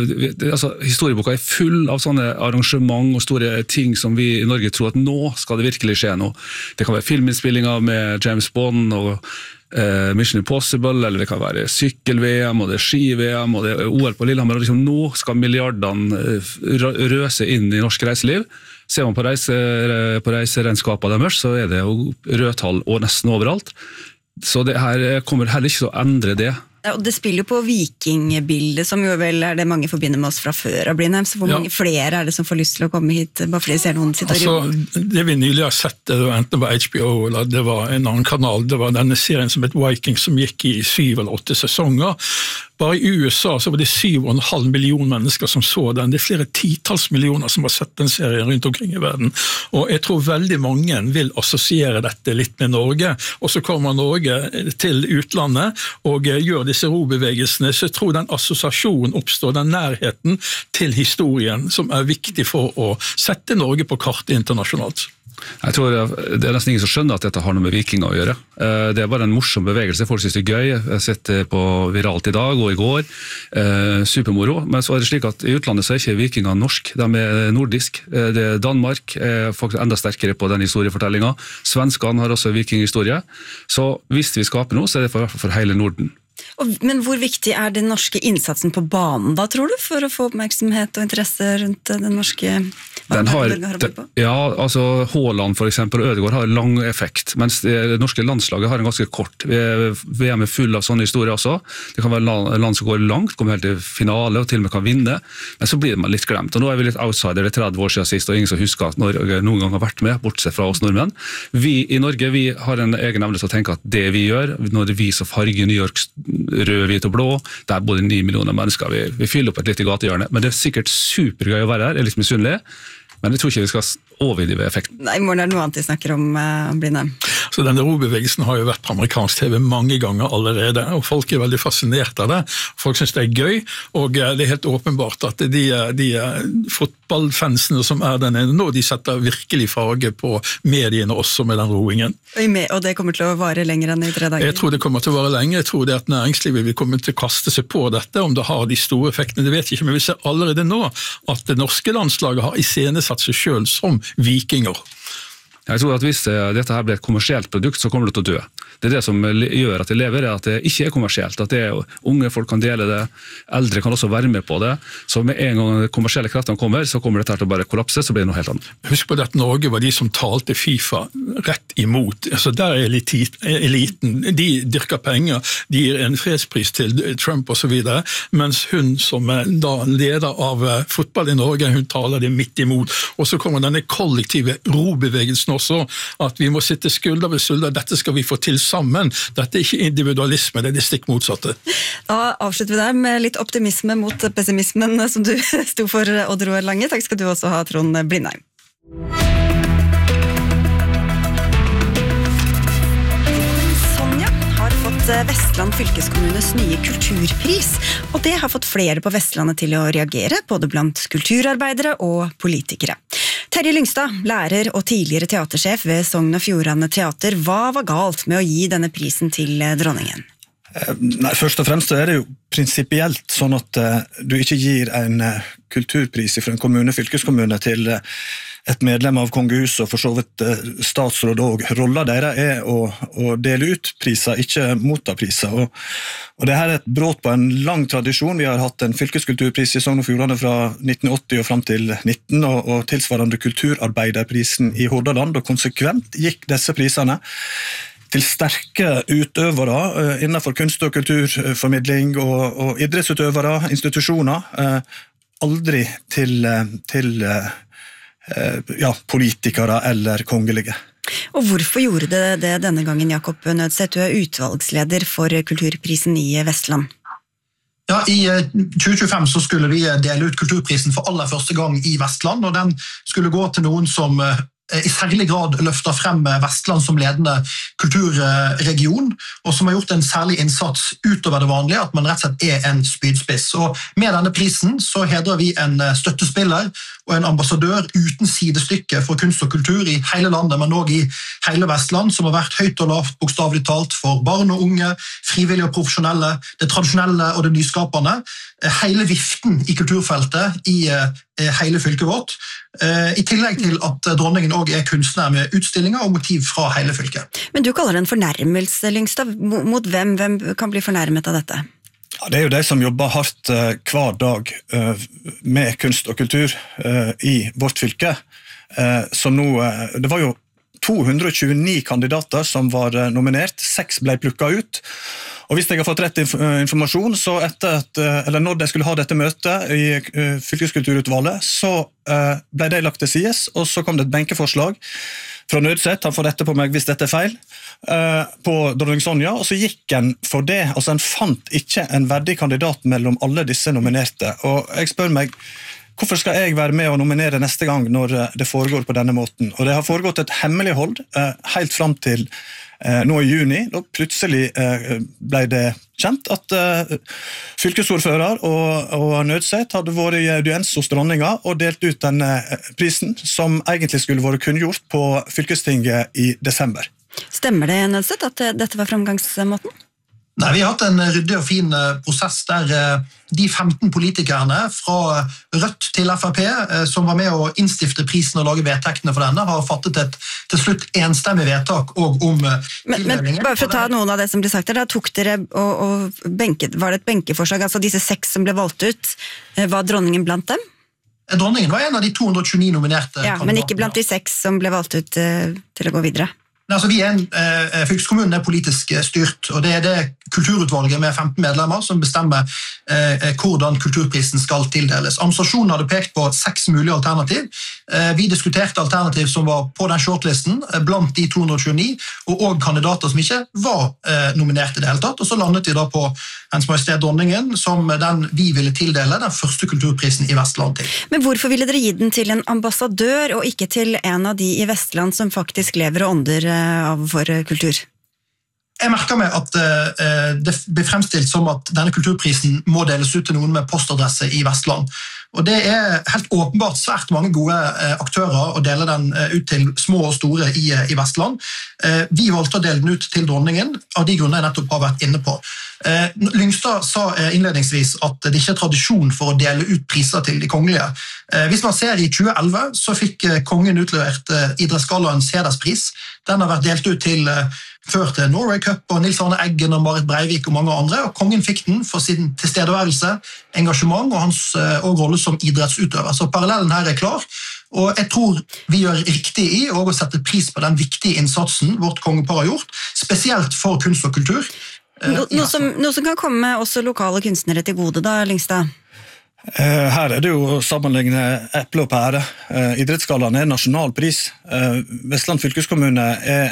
historieboka full av sånne arrangement og store ting som vi i Norge tror at nå skal det virkelig skje noe. Det kan være filminnspillinger med James Bond og Mission Impossible, eller det kan være sykkel-VM, og det ski-VM, og det OL på Lillehammer, og liksom nå skal milliardene røse inn i norsk reiseliv. Ser man på reiseregnskapet deres, så det jo rødtall og nesten overalt. Så det her kommer heller ikke til å endre det. Ja, og det spiller jo på vikingbildet, som jo vel det mange forbinder med oss fra før av Blindheim, så hvor mange flere det som får lyst til å komme hit, bare fordi de ser noen sitter det vi nylig har sett, det var enten det var HBO eller det var en annen kanal, det var denne serien som het Vikings som gikk i 7 eller 8 sesonger. Bare i USA så var det 7,5 millioner mennesker som så den. Det flere titalls millioner som har sett den serien rundt omkring i verden. Og jeg tror veldig mange vil assosiere dette litt med Norge, og så kommer Norge til utlandet og gjør disse robevegelsene, så jeg tror den assosiasjonen oppstår, den nærheten til historien som viktig for å sette Norge på kartet internasjonalt. Jeg tror det nesten ingen som skjønner at dette har noe med vikinger å gjøre. Det bare en morsom bevegelse, folk synes det gøy. Jeg har sett det på viralt i dag og i går. Supermoro. Men så det slik at i utlandet så ikke vikingene norsk, de nordisk. Det Danmark faktisk enda sterkere på den historiefortellingen. Svenskene har også vikinghistorie. Så hvis vi skaper noe, så det for hele Norden. Men hvor viktig den norske innsatsen på banen da, tror du, for å få oppmerksomhet og interesse rundt den norske Haaland for eksempel, og Ødegaard har lang effekt, mens det norske landslaget har en ganske kort. VM full av sånne historier også. Det kan være land som går langt, kommer helt til finale og til og med kan vinne, men så blir man litt glemt. Og nå vi litt outsider, det 30 år siden sist, og ingen som husker at Norge noen gang har vært med, bortsett fra oss nordmenn. Vi i Norge, vi har en egen evne til å tenke at det vi gjør, når vi så farger New York rød, hvit og blå, det både 9 millioner mennesker, vi fyller opp et lite gatehjørne, men det sikkert supergøy å være her, jeg litt misunnelig, men jeg tror ikke vi skal overgive effekten. Nei, I morgen det noe annet de snakker om, Blindheim. Så denne robevegelsen har jo vært på amerikansk TV mange ganger allerede, og folk veldig fascinert av det. Folk synes det gøy, og det helt åpenbart at de fotballfansene som der nede nå, de setter virkelig farge på mediene også med den roingen. Og det kommer til å vare lenger enn I 3 dager? Jeg tror det kommer til å vare lenge. Jeg tror det at næringslivet vil komme til å kaste seg på dette, om det har de store effektene, det vet jeg ikke, men vi ser allerede nå at det norske landslaget har iscenesatt seg selv som vikinger. Jeg tror at hvis dette her blir et kommersielt produkt, så kommer det til å dø. Det det som gjør at det lever, at det ikke kommersielt, at unge folk kan dele det, eldre kan også være med på det, så med en gang kommersielle kreftene kommer, så kommer dette til å bare kollapse, så blir det noe helt annet. Husk på at Norge var de som talte FIFA rett imot, altså der eliten, de dyrker penger, de gir en fredspris til Trump og så videre, mens hun som da leder av fotball I Norge, hun taler det midt imot, og så kommer denne kollektive robevegelsen også, at vi må sitte skulder ved skulder, dette skal vi få til sammen. Dette ikke individualisme, det det stikk motsatte. Da avslutter vi der med litt optimisme mot pessimismen som du sto for, Odd Roar Lange. Takk skal du også ha, Trond Blindheim. Sonja har fått Vestland fylkeskommunes nye kulturpris, og det har fått flere på Vestlandet til å reagere, både blant kulturarbeidere og politikere. Terje Lyngstad, lærer og tidligere teatersjef ved Sogn og Fjordane Teater, hva var galt med å gi denne prisen til dronningen? Nei, først og fremst det jo prinsipielt sånn at du ikke gir en kulturpris fra en kommune, fylkeskommune til et medlem av kongehuset og for så vidt statsråd og rolla deres å dele ut priser, ikke motta priser. Og det her et brått på en lang tradisjon. Vi har hatt en fylkeskulturpris I Sogn og Fjordane fra 1980 og frem til 19, og tilsvarende kulturarbeiderprisen I Hordaland, og konsekvent gikk disse prisene til sterke utøvere innenfor kunst- og kulturformidling og idrettsutøvere, institusjoner, aldri til politikere eller kongelige. Og hvorfor gjorde det denne gangen, Jakob Nødseth? Du utvalgsleder for kulturprisen I Vestland. Ja, I 2025 så skulle vi dele ut kulturprisen for aller første gang I Vestland, og den skulle gå til noen som I særlig grad løfter frem Vestland som ledende kulturregion, og som har gjort en særlig innsats utover det vanlige, at man rett og slett en spydspiss. Og med denne prisen så hedrer vi en støttespiller og en ambassadør uten sidestykke for kunst og kultur I hele landet, men også I hele Vestland, som har vært høyt og lavt bokstavelig talt for barn og unge, frivillige og profesjonelle, det tradisjonelle og det nyskapende, hele viften I kulturfeltet I hele fylket vårt, I tillegg til at dronningen også kunstner med utstillinger og motiv fra hele fylket. Men du kaller det en fornærmelse, Lyngstad. Mot hvem kan bli fornærmet av dette? Ja, det jo de som jobber hardt hver dag med kunst og kultur I vårt fylke. Så nå, det var jo 229 kandidater som var nominert, 6 ble plukket ut. Og hvis jeg har fått rett informasjon, så når de skulle ha dette møtet I fylkeskulturutvalget, så ble de lagt til sides, og så kom det et benkeforslag fra Nødseth, han får rette på meg hvis dette feil, på dronning Sonja, og så gikk han for det, altså han fant ikke en verdig kandidat mellom alle disse nominerte, og jeg spør meg, hvorfor skal jeg være med å nominere neste gang når det foregår på denne måten? Og det har foregått et hemmelighold helt frem til nå I juni, da plutselig ble det kjent at fylkesordfører og Nødseth hadde vært I audiens hos dronninga og delt ut denne prisen som egentlig skulle vært kunngjort på fylkestinget I desember. Stemmer det, Nødseth, at dette var fremgangsmåten? Nei, vi har hatt en ryddig og fin prosess der de 15 politikerne fra Rødt til FrP som var med å innstifte prisen og lage vedtektene for denne, har fattet et til slutt enstemmig vedtak og om tildelingen. Men bare for å ta noen av det som ble sagt der, da tok dere og benket, var det et benkeforslag, altså disse 6 som ble valgt ut, var dronningen blant dem? Dronningen var en av de 229 nominerte. Ja, men ikke blant de 6 som ble valgt ut til å gå videre. Altså, fylkeskommunen politisk styrt, og det det kulturutvalget med 15 medlemmer som bestemmer hvordan kulturprisen skal tildeles. Administrasjonen hadde pekt på 6 mulige alternativ. Vi diskuterte alternativ som var på den shortlisten blant de 229, og kandidater som ikke var nominert I det hele tatt, og så landet vi da på Hennes Majestet Dronningen, som den vi ville tildele den første kulturprisen i Vestland til. Men hvorfor ville dere gi den til en ambassadør, og ikke til en av de i Vestland som faktisk lever og ånder av vår kultur? Jeg merker meg at det blir fremstilt som at denne kulturprisen må deles ut til noen med postadresse i Vestland. Og det helt åpenbart svært mange gode aktører å dele den ut til små og store i Vestland. Vi valgte å dele den ut til dronningen, av de grunner jeg nettopp har vært inne på. Lyngstad sa innledningsvis at det ikke tradisjon for å dele ut priser til de kongelige. Hvis man ser i 2011, så fikk kongen utlevert idrettsgallaens hederspris. Den har vært delt ut til før til Norway Cup og Nils Arne Eggen og Marit Breivik og mange andre, og kongen fikk den for sin tilstedeværelse, engasjement og hans rolle som idrettsutøver. Så parallellen her klar, og jeg tror vi gjør riktig i å sette pris på den viktige innsatsen vårt kongepar har gjort, spesielt for kunst og kultur. Noe som kan komme også lokale kunstnere til gode da, Lyngstad? Her det jo å sammenligne eple og pære. Idrettsgallaen en nasjonalpris. Vestland fylkeskommune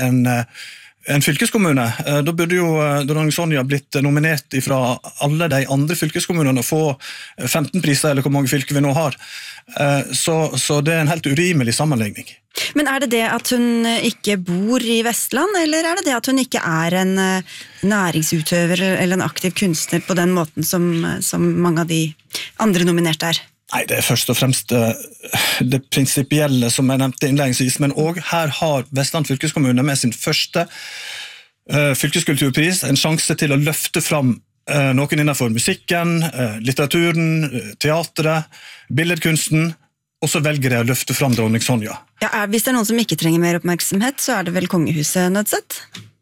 en fylkeskommune. Da burde jo dronning Sonja blitt nominert fra alle de andre fylkeskommunene og få 15 priser, eller hvor mange fylker vi nå har. Så det en helt urimelig sammenligning. Men det at hun ikke bor i Vestland, eller det at hun ikke en næringsutøver eller en aktiv kunstner på den måten som mange av de andre nominerte Nei, det først og fremst det prinsipielle som jeg nevnte innledningsvis, men også her har Vestland fylkeskommune med sin første fylkeskulturpris en sjanse til å løfte fram noen innenfor musikken, litteraturen, teateret, billedkunsten, og så velger jeg å løfte fram dronning Sonja. Ja, hvis det noen som ikke trenger mer oppmerksomhet, så det vel kongehuset nødsett?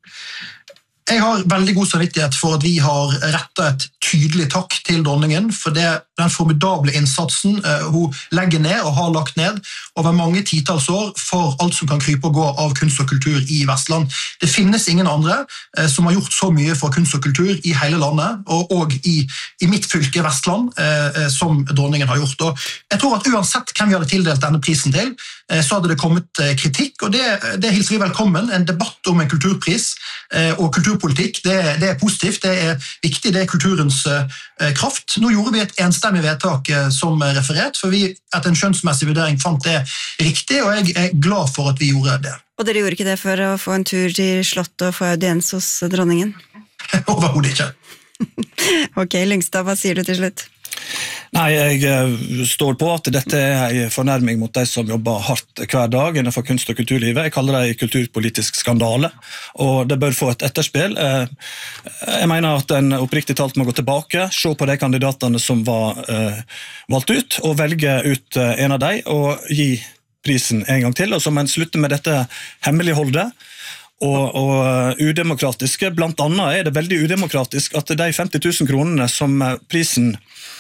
Jeg har veldig god samvittighet for at vi har rettet et tydelig takk til dronningen for den formidable innsatsen hun legger ned og har lagt ned over mange titalls år for alt som kan krype og gå av kunst og kultur i Vestland. Det finnes ingen andre som har gjort så mye for kunst og kultur i hele landet, og i mitt fylke Vestland, som dronningen har gjort. Og jeg tror at uansett hvem vi hadde tildelt denne prisen til, så hadde det kommet kritikk, og det hilser vi velkommen. En debatt om en kulturpris og kulturpolitikk, det positivt, det viktig, det kulturens kraft. Nå gjorde vi et enstemmig vedtak som referert, for vi etter en skjønnsmessig vurdering fant det riktig, og jeg glad for at vi gjorde det. Og dere gjorde ikke det for å få en tur til slottet og få audiens hos dronningen? Overhodet ikke. Ok, Lyngstad, hva sier du til slutt? Nei, jeg står på at dette en fornærming mot de som jobber hardt hver dag innenfor kunst- og kulturlivet. Jeg kaller det en kulturpolitisk skandale, og det bør få et etterspill. Jeg mener at en oppriktig talt må gå tilbake, se på de kandidatene som var valgt ut, og velge ut en av dem og gi prisen en gang til, og så må en slutte med dette hemmeligholdet, og udemokratiske. Blant annet det veldig udemokratisk at de 50 000 kronene som prisen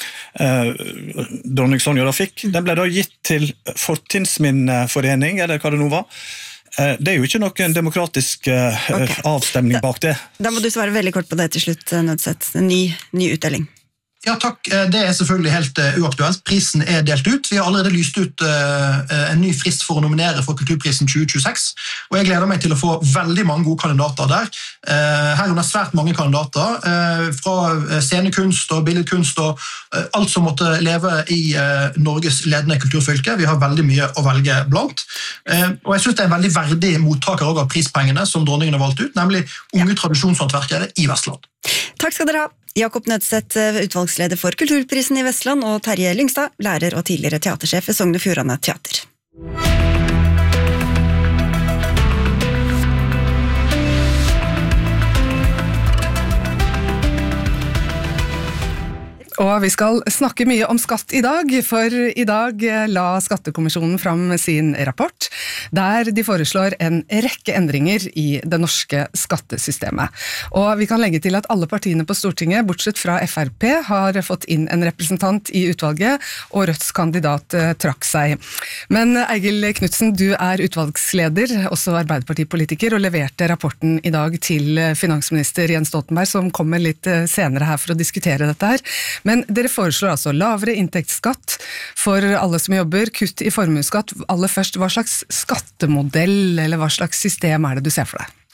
dronning Sonja da fikk, den ble da gitt til Fortidsminneforening, eller hva det nå var. Det jo ikke noen demokratisk avstemning bak det. Da må du svare veldig kort på det til slutt, Nødsett. En ny utdeling. Ja takk, det selvfølgelig helt uaktuelt. Prisen delt ut. Vi har allerede lyst ut en ny frist for å nominere for Kulturprisen 2026, og jeg gleder meg til å få veldig mange gode kandidater der. Herunder svært mange kandidater fra scenekunst og billedkunst og alt som måtte leve i Norges ledende kulturfylke. Vi har veldig mye å velge blant. Og jeg synes det en veldig verdig mottaker av prispengene som dronningen har valgt ut, nemlig unge tradisjonshåndverkere i Vestland. Takk skal dere ha. Jakob Nødseth, utvalgsleder for Kulturprisen i Vestland, og Terje Lyngstad, lærer og tidligere teatersjef ved Sogn og Fjordane Teater. Og vi skal snakke mye om skatt i dag, for i dag la Skattekommisjonen fram sin rapport, der de foreslår en rekke endringer i det norske skattesystemet. Og vi kan legge til at alle partiene på Stortinget, bortsett fra FrP, har fått inn en representant i utvalget, og Rødts kandidat trakk seg. Men Eigil Knudsen, du utvalgsleder, også Arbeiderpartipolitiker, og leverte rapporten i dag til finansminister Jens Stoltenberg, som kommer litt senere her for å diskutere dette her. Men dere foreslår altså lavere inntektsskatt for alle som jobber, kutt i formuesskatt. Aller først, hva slags skattemodell eller hva slags system det du ser for deg?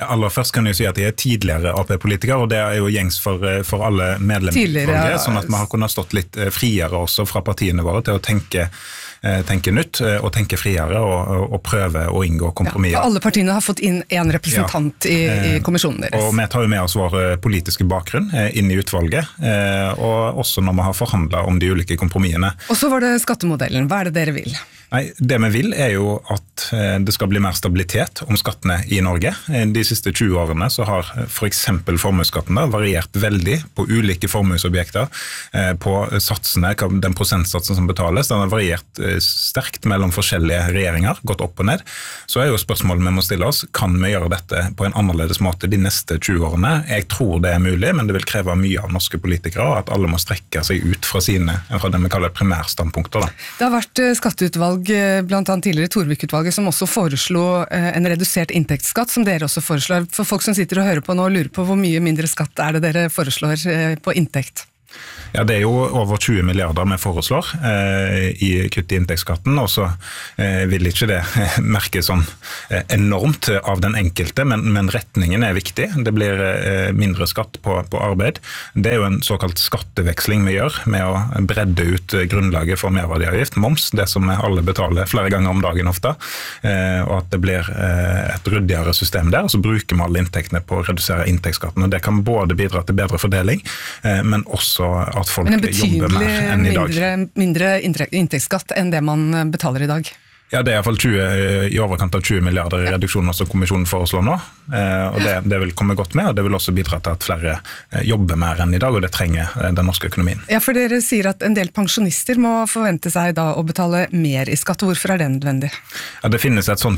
Aller først kan jeg si at jeg tidligere AP-politiker, og det jo gjengs for alle medlemmer, sånn at vi har kunnet stått litt friere også fra partiene våre til å tenke nytt og tenke friere og prøve å inngå kompromisser. Ja, alle partiene har fått inn en representant i kommisjonen deres. Og vi tar jo med oss vår politiske bakgrunn inn i utvalget, og også når vi har forhandlet om de ulike kompromissene. Og så var det skattemodellen. Hva det dere vil? Nei, det vi vil jo at det skal bli mer stabilitet om skattene i Norge. De siste 20 årene så har for eksempel formuesskatten variert veldig på ulike formuesobjekter, på satsene, den prosentsatsen som betales. Den har variert sterkt mellom forskjellige regjeringer, gått opp og ned. Så jo spørsmålet vi må stille oss, kan vi gjøre dette på en annerledes måte de neste 20 årene? Jeg tror det mulig, men det vil kreve mye av norske politikere, og at alle må strekke seg ut fra det vi kaller primærstandpunkter. Det har vært skatteutvalg, blant annet tidligere Torvik-utvalget, som også foreslo en redusert inntektsskatt, som dere også foreslår. For folk som sitter og hører på nå og lurer på hvor mye mindre skatt det dere foreslår på inntekt? Ja, det jo over 20 milliarder vi foreslår i kutt i inntektsskatten, og så vil ikke det merke sånn enormt av den enkelte, men retningen viktig. Det blir mindre skatt på arbeid. Det jo en såkalt skatteveksling vi gjør, med å bredde ut grunnlaget for merverdiavgift, moms, det som alle betaler flere ganger om dagen ofte, og at det blir et ryddigere system der, og så bruker vi alle inntektene på å redusere inntektsskatten, og det kan både bidra til bedre fordeling, men også at folk jobber mer enn i dag. Men en betydelig mindre inntektsskatt enn det man betaler i dag? Ja, det I hvert fall i overkant av 20 milliarder i reduksjoner som kommisjonen foreslår nå, og det vil komme godt med, og det vil også bidra til at flere jobber mer enn i dag, og det trenger den norske økonomien. Ja, for dere sier at en del pensjonister må forvente seg da å betale mer i skatt. Hvorfor det nødvendig? Ja, det finnes et sånt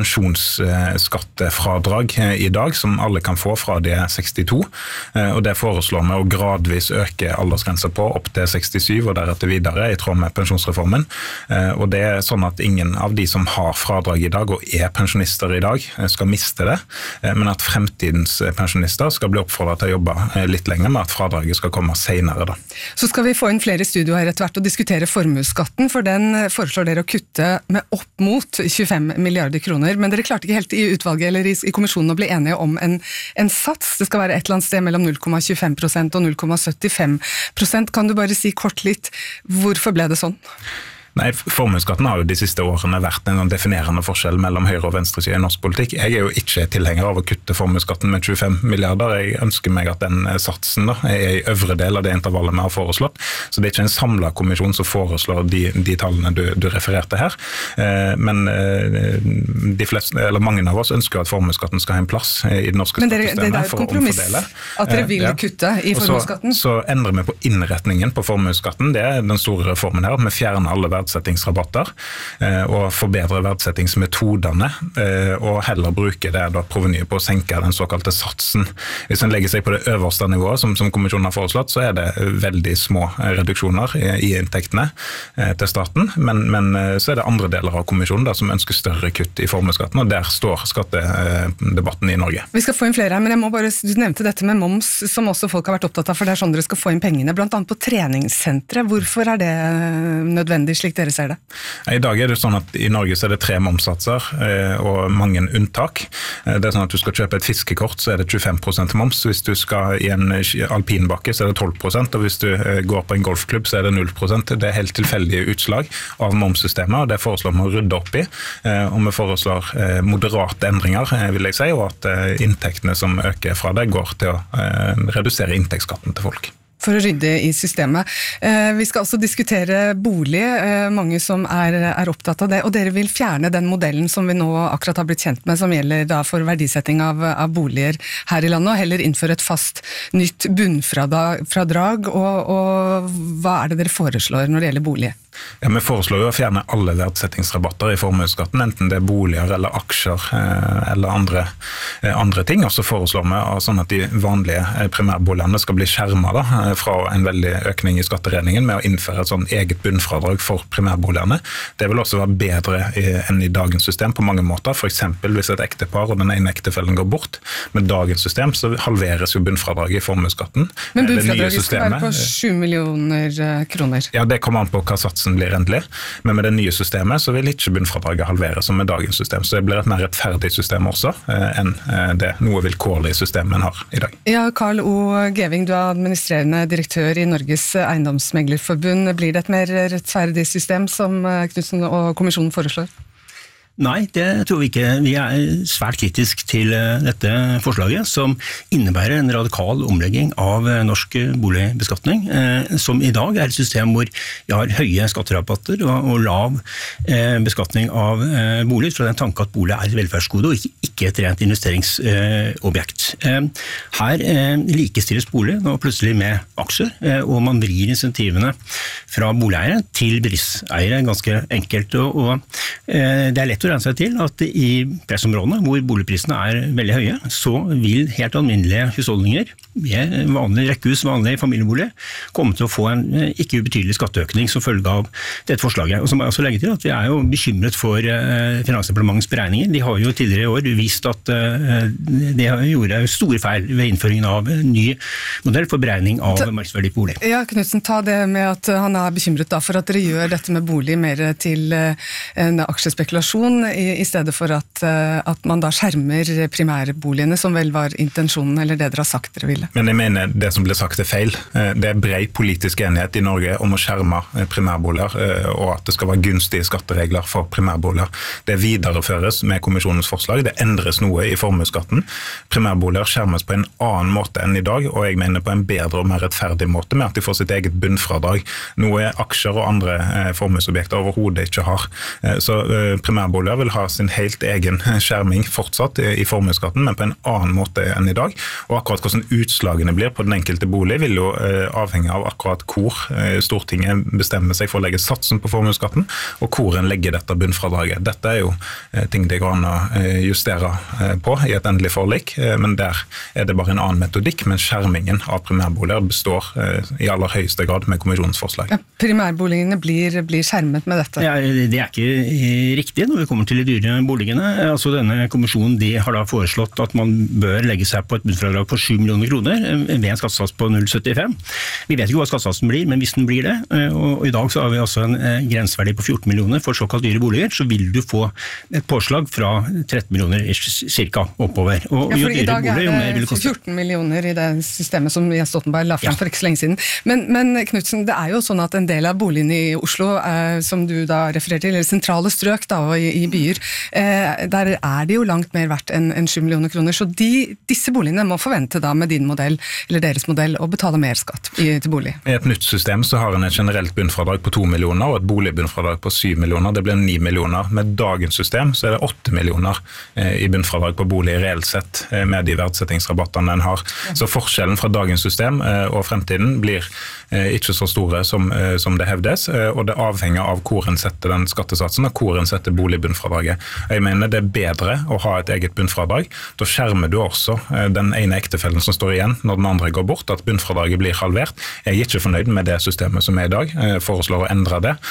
pensjonsskattefradrag i dag, som alle kan få fra de 62, og det foreslår vi å gradvis øke aldersgrenser på opp til 67, og deretter videre i tråd med pensjonsreformen, og det sånn at ingen av de som har fradrag i dag og pensjonister i dag skal miste det, men at fremtidens pensjonister skal bli oppfordret til å jobbe litt lenger med at fradraget skal komme senere da. Så skal vi få inn flere studier her etter hvert og diskutere formuesskatten, for den foreslår dere å kutte med opp mot 25 milliarder kroner, men dere klarte ikke helt i utvalget eller i kommisjonen å bli enige om en sats. Det skal være et eller annet sted mellom 0,25% og 0,75%. Kan du bare si kort litt, hvorfor ble det sånn? Nei, formuesskatten har jo de siste årene vært en definerende forskjell mellom høyre- og venstresiden i norsk politikk. Jeg jo ikke tilhenger av å kutte formuesskatten med 25 milliarder. Jeg ønsker meg at den satsen da, I øvre del av det intervallet vi har foreslått. Så det ikke en samlet kommisjon som foreslår de tallene du refererte her. Men de fleste, eller mange av oss ønsker at formuesskatten skal ha en plass I det norske skattesystemet. Men det et kompromiss at dere vil kutte I formuesskatten? Så endrer vi på innretningen på formuesskatten. Det den store reformen her. Vi fjerner alle verdsettingsrabatter og forbedre verdsettingsmetodene og heller bruke det da provenyet på å senke den såkalte satsen. Hvis en legger seg på det øverste nivået som kommisjonen har foreslått, så det veldig små reduksjoner I inntektene til staten, men så det andre deler av kommisjonen da, som ønsker større kutt I formuesskatten, og der står skattedebatten I Norge. Vi skal få inn flere her, men jeg må bare, du nevnte dette med moms, som også folk har vært opptatt av, for det sånn dere skal få inn pengene, blant annet på treningssentre. Hvorfor det nødvendig slik dere ser det? I dag det sånn at I Norge så det 3 momssatser og mange unntak. Det sånn at du skal kjøpe et fiskekort så det 25% moms. Hvis du skal I en alpinbakke så det 12%, og hvis du går på en golfklubb så det 0%. Det helt tilfeldige utslag av momssystemet, og det foreslår vi å rydde opp I. Og vi foreslår moderate endringer, vil jeg si, og at inntektene som øker fra det går til å redusere inntektsskatten til folk. For å rydde I systemet. Vi skal også diskutere bolig, mange som opptatt av det, og dere vil fjerne den modellen som vi nå akkurat har blitt kjent med, som gjelder da for verdisetting av boliger her I landet, og heller innføre et fast nytt bunnfradrag, og hva det dere foreslår når det gjelder bolig? Ja, vi foreslår jo å fjerne alle verdsettingsrabatter I formuesskatten, enten det boliger eller aksjer eller andre ting, og så foreslår vi sånn at de vanlige primærboligene skal bli skjermet da, fra en veldig økning I skatteregningen med å innføre et sånn eget bunnfradrag for primærboligene. Det vil også være bedre enn I dagens system på mange måter, for eksempel hvis et ektepar og den ene ektefellen går bort. Med dagens system så halveres jo bunnfradraget I formuesskatten. Men bunnfradraget skal være på 7 millioner kroner. Ja, det kommer an på hva sats satsen blir endelig. Men med det nye systemet så vil ikke bunnfradraget halveres som med dagens system. Så det blir et mer rettferdig system også enn det noe vilkårlige systemet en har i dag. Ja, Karl O. Geving, du er administrerende direktør i Norges Eiendomsmeglerforbund. Blir det et mer rettferdig system som Knudsen og kommisjonen foreslår? Nei, det tror vi ikke. Vi er svært kritisk til dette forslaget, som innebærer en radikal omlegging av norsk boligbeskatning, som i dag er et system hvor vi har høye skatterabatter og lav beskatning av bolig, fra den tanke at bolig er et velferdsgode og ikke et rent investeringsobjekt. Her likestilles bolig nå plutselig med aksjer, og man vrir insentivene fra boligeiere til bedriftseiere ganske enkelt, og det er lett å regne seg til at i pressområdene hvor boligprisene er veldig høye, så vil helt alminnelige husholdninger med vanlig rekkehus, vanlig familiebolig, komme til å få en ikke ubetydelig skatteøkning som følge av dette forslaget. Og så må jeg også legge til at vi er jo bekymret for Finansdepartementets beregninger. De har jo tidligere i år vist at de gjorde store feil ved innføringen av en ny modell for beregning av markedsverdi på bolig. Ja, Knudsen, ta det med at han er bekymret da for at dere gjør dette med bolig mer til en aksjespekulasjon, i stedet for at man da skjermer primærboligene, som vel var intensjonen, eller det dere har sagt dere ville. Men jeg mener det som ble sagt er feil. Det er bred politisk enighet i Norge om å skjerme primærboliger, og at det skal være gunstige skatteregler for primærboliger. Det videreføres med kommisjonens forslag. Det endres noe i formuesskatten. Primærboliger skjermes på en annen måte enn i dag, og jeg mener på en bedre og mer rettferdig måte med at de får sitt eget bunnfradrag. Noe aksjer og andre formuesobjekter overhodet ikke har. Så primærboliger vil ha sin helt egen skjerming fortsatt i formuesskatten, men på en annen måte enn i dag. Og akkurat hvordan utslagene blir på den enkelte bolig vil jo avhenge av akkurat hvor Stortinget bestemmer seg for å legge satsen på formuesskatten, og hvor en legger dette bunnfradraget. Dette er jo ting det går an å justere på i et endelig forlik, men der er det bare en annen metodikk, men skjermingen av primærboliger består i aller høyeste grad med kommisjonens forslag. Ja, primærboligene blir skjermet med dette? Ja, det er ikke riktig når vi kommer til de dyre boligene. Altså denne kommisjonen de har da foreslått at man bør legge seg på et bunnfradrag på 7 millioner kroner ved en skattesats på 0,75. Vi vet ikke hva skattesatsen blir, men hvis den blir det, og i dag så har vi også en grenseverdi på 14 millioner for såkalt dyre boliger, så vil du få et påslag fra 13 millioner cirka oppover. Og ja, for i dag er det 14 millioner i det systemet som Jens Stoltenberg la frem for ikke så lenge siden. Men Knudsen, det er jo sånn at en del av boligene i Oslo, som du da refererer til, eller sentrale strøk da, og i byer, der er det jo langt mer verdt enn 7 millioner kroner, så disse boligene må forvente da med din modell, eller deres modell, å betale mer skatt til bolig. I et nytt system så har en et generelt bunnfradrag på 2 millioner, og et boligbunnfradrag på 7 millioner, det blir 9 millioner. Med dagens system så er det 8 millioner i bunnfradrag på bolig reelt sett, med de verdsettingsrabattene en har. Så forskjellen fra dagens system og fremtiden blir ikke så store som det hevdes, og det avhenger av hvor en setter den skattesatsen, og hvor en setter boligbunnfradraget. Jeg mener det er bedre å ha et eget bunnfradrag. Da skjermer du også den ene ektefellen som står igjen når den andre går bort, at bunnfradraget blir halvert. Jeg er ikke fornøyd med det systemet som er i dag. Jeg foreslår å endre det.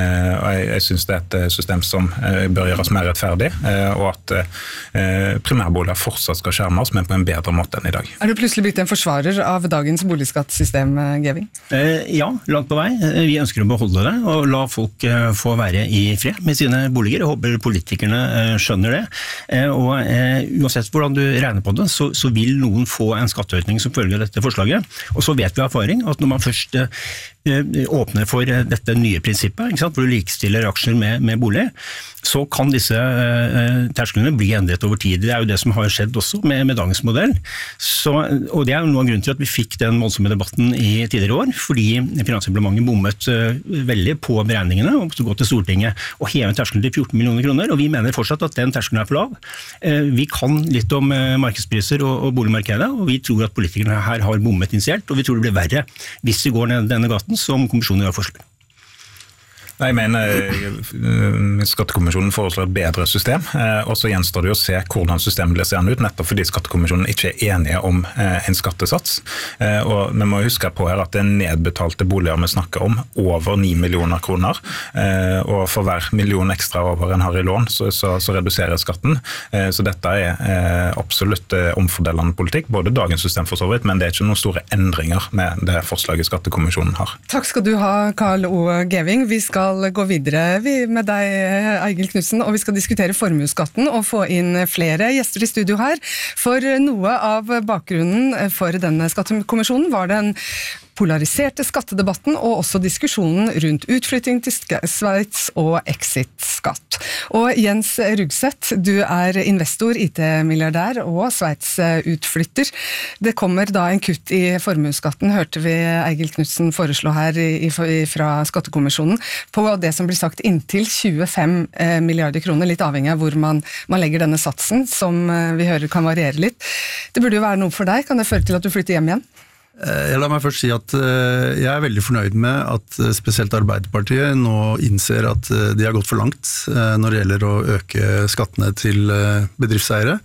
Jeg synes det er et system som bør gjøres mer rettferdig, og at primærboliger fortsatt skal skjermes, men på en bedre måte enn i dag. Er du plutselig blitt en forsvarer av dagens boligskattesystem, Geving? Ja, langt på vei. Vi ønsker å beholde det, og la folk få være i fred med sine boliger. Jeg håper politikerne skjønner det. Og uansett hvordan du regner på det, så vil noen få en skatteøkning som følger dette forslaget. Og så vet vi av erfaring at når man først åpner for dette nye prinsippet, ikke sant, hvor du likestiller aksjer med bolig, så kan disse tersklene bli endret over tid. Det er jo det som har skjedd også med dagens modell. Og det er jo noe av grunnen til at vi fikk den voldsomme debatten i tidligere år, fordi Finansdepartementet bommet veldig på beregningene og måtte gå til Stortinget og heve terskelen til 14 millioner kroner, og vi mener fortsatt at den terskelen er for lav. Vi kan litt om markedspriser og boligmarkedet, og vi tror at politikerne her har bommet initielt, og vi tror det blir verre hvis vi går ned denne gaten som kommisjonen har foreslått. Nei, jeg mener Skattekommisjonen foreslår et bedre system, og så gjenstår det å se hvordan systemet blir seende ut, nettopp fordi Skattekommisjonen ikke er enige om en skattesats. Og vi må huske på her at det er nedbetalte boliger vi snakker om, over 9 millioner kroner, og for hver million ekstra over en har i lån, så reduserer skatten. Så dette er absolutt omfordelende politikk, både dagens system for så vidt, men det er ikke noen store endringer med det forslaget Skattekommisjonen har. Takk skal du ha, Karl O. Geving. Vi skal skal gå videre med deg, Eigil Knudsen, og vi skal diskutere formuesskatten og få inn flere gjester i studio her. For noe av bakgrunnen for denne skattekommisjonen var den polariserte skattedebatten og også diskusjonen rundt utflytting til Sveits og exit-skatt. Og Jens Rugseth, du er investor, IT-milliardær og Sveits-utflytter. Det kommer da en kutt i formuesskatten, hørte vi Eigil Knudsen foreslå her fra skattekommisjonen, på det som blir sagt inntil 25 milliarder kroner, litt avhengig av hvor man legger denne satsen, som vi hører kan variere litt. Det burde jo være noe for deg. Kan det føre til at du flytter hjem igjen? La meg først si at jeg er veldig fornøyd med at spesielt Arbeiderpartiet nå innser at de har gått for langt når det gjelder å øke skattene til bedriftseiere.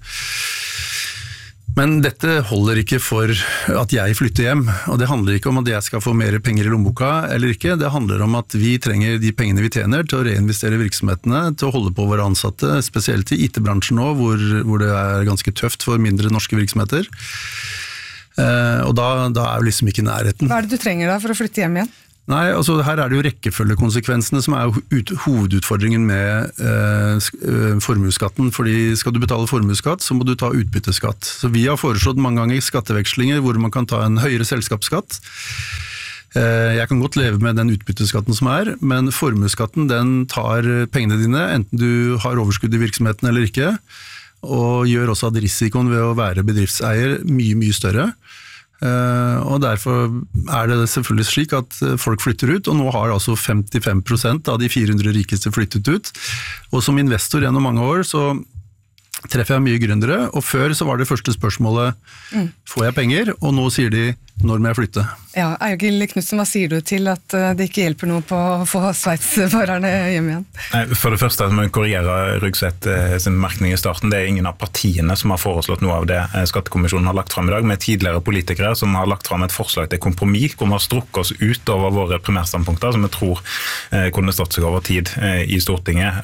Men dette holder ikke for at jeg flytter hjem, og det handler ikke om at jeg skal få mer penger i lommeboka eller ikke. Det handler om at vi trenger de pengene vi tjener til å reinvestere i virksomhetene, til å holde på våre ansatte, spesielt i IT-bransjen nå, hvor det er ganske tøft for mindre norske virksomheter. Og da er jo liksom ikke nærheten. Hva er det du trenger da for å flytte hjem igjen? Nei, altså her er det jo rekkefølgekonsekvensene som er hovedutfordringen med formuesskatten, fordi skal du betale formuesskatt, så må du ta utbytteskatt. Så vi har foreslått mange ganger skattevekslinger hvor man kan ta en høyere selskapsskatt. Jeg kan godt leve med den utbytteskatten som er, men formuesskatten den tar pengene dine, enten du har overskudd i virksomheten eller ikke, og gjør også at risikoen ved å være bedriftseier mye større. Og derfor er det selvfølgelig slik at folk flytter ut, og nå har altså 55% av de 400 rikeste flyttet ut. Og som investor gjennom mange år så treffer jeg mye gründere, og før så var det første spørsmålet, får jeg penger? Og nå sier de, når må jeg flytte? Ja, Eigil Knudsen, hva sier du til at det ikke hjelper noe på å få Sveits-farerne hjem igjen? For det første må jeg korrigere Rugseth sin merkning i starten. Det er ingen av partiene som har foreslått noe av det skattekommisjonen har lagt frem i dag, med tidligere politikere som har lagt frem et forslag til kompromiss, hvor vi har strukket oss ut over våre primærstandpunkter, som vi tror kunne stått seg over tid i Stortinget,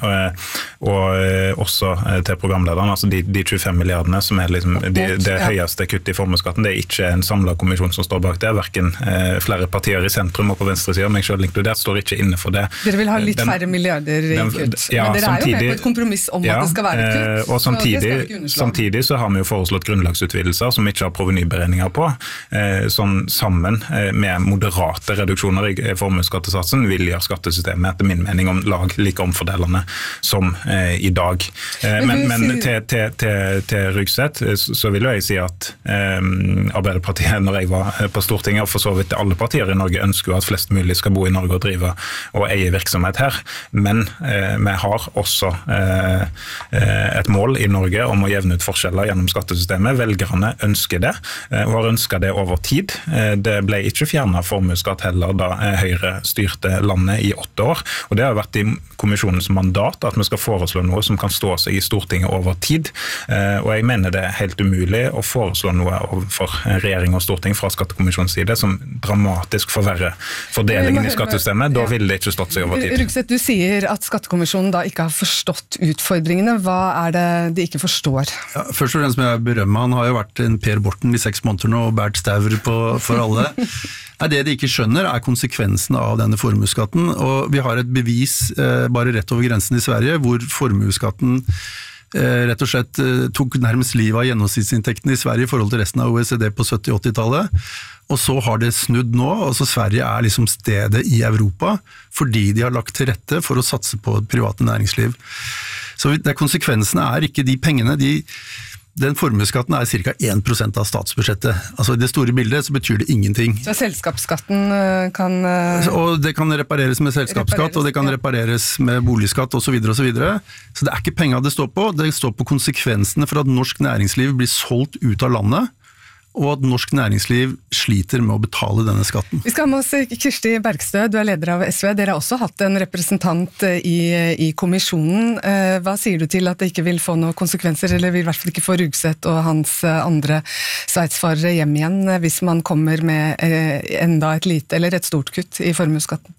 og også til programlederen, altså de 25 milliardene som er liksom det høyeste kutt i formuesskatten. Det er ikke en samlet kommisjon som står bak det, hverken flere partier i sentrum og på venstre siden, meg selv inkludert, står ikke inne for det. Dere vil ha litt færre milliarder i kutt, ja, men dere er jo med på et kompromiss om at det skal være et kutt, og samtidig så har vi jo foreslått grunnlagsutvidelser som ikke har provenyberegninger på, sånn sammen med moderate reduksjoner i formuesskattesatsen vil gjøre skattesystemet etter min mening om lag like omfordelende som i dag. Men til Rugseth så vil jeg si at Arbeiderpartiet, når jeg var på Stortinget, og for så vidt alle partier i Norge ønsker jo at flest mulig skal bo i Norge og drive og eie virksomhet her, men vi har også et mål i Norge om å jevne ut forskjeller gjennom skattesystemet. Velgerne ønsker det, og har ønsket det over tid. Det ble ikke fjernet formuesskatt heller da Høyre styrte landet i 8 år, og det har vært i kommisjonens mandat at vi skal foreslå noe som kan stå seg i Stortinget over tid, og jeg mener det er helt umulig å foreslå noe overfor regjering og Storting fra skattekommisjonens side som dramatisk forverrer fordelingen i skattesystemet. Da vil det ikke stått seg over tid. Rugseth, du sier at skattekommisjonen da ikke har forstått utfordringene. Hva er det de ikke forstår? Ja, først og fremst må jeg berømme, han har jo vært en Per Borten i 6 måneder nå og bært staur for alle. Det de ikke skjønner er konsekvensene av denne formuesskatten, og vi har et bevis bare rett over grensen i Sverige, hvor formuesskatten rett og slett tok nærmest livet av gjennomsnittsinntekten i Sverige i forhold til resten av OECD på 70-80-tallet, og så har det snudd nå, altså Sverige er liksom stedet i Europa, fordi de har lagt til rette for å satse på et private næringsliv. Så konsekvensene er ikke de pengene, den formuesskatten er ca. 1% av statsbudsjettet. Altså i det store bildet så betyr det ingenting. Så selskapsskatten kan... Og det kan repareres med selskapsskatt, og det kan repareres med boligskatt og så videre og så videre. Så det er ikke penger det står på, det står på konsekvensene for at norsk næringsliv blir solgt ut av landet, og at norsk næringsliv sliter med å betale denne skatten. Vi skal ha med oss Kirsti Bergstø, du er leder av SV. Dere har også hatt en representant i kommisjonen. Hva sier du til at det ikke vil få noen konsekvenser, eller vil i hvert fall ikke få Rugseth og hans andre sveitsfarere hjem igjen, hvis man kommer med enda et lite eller et stort kutt i formuesskatten?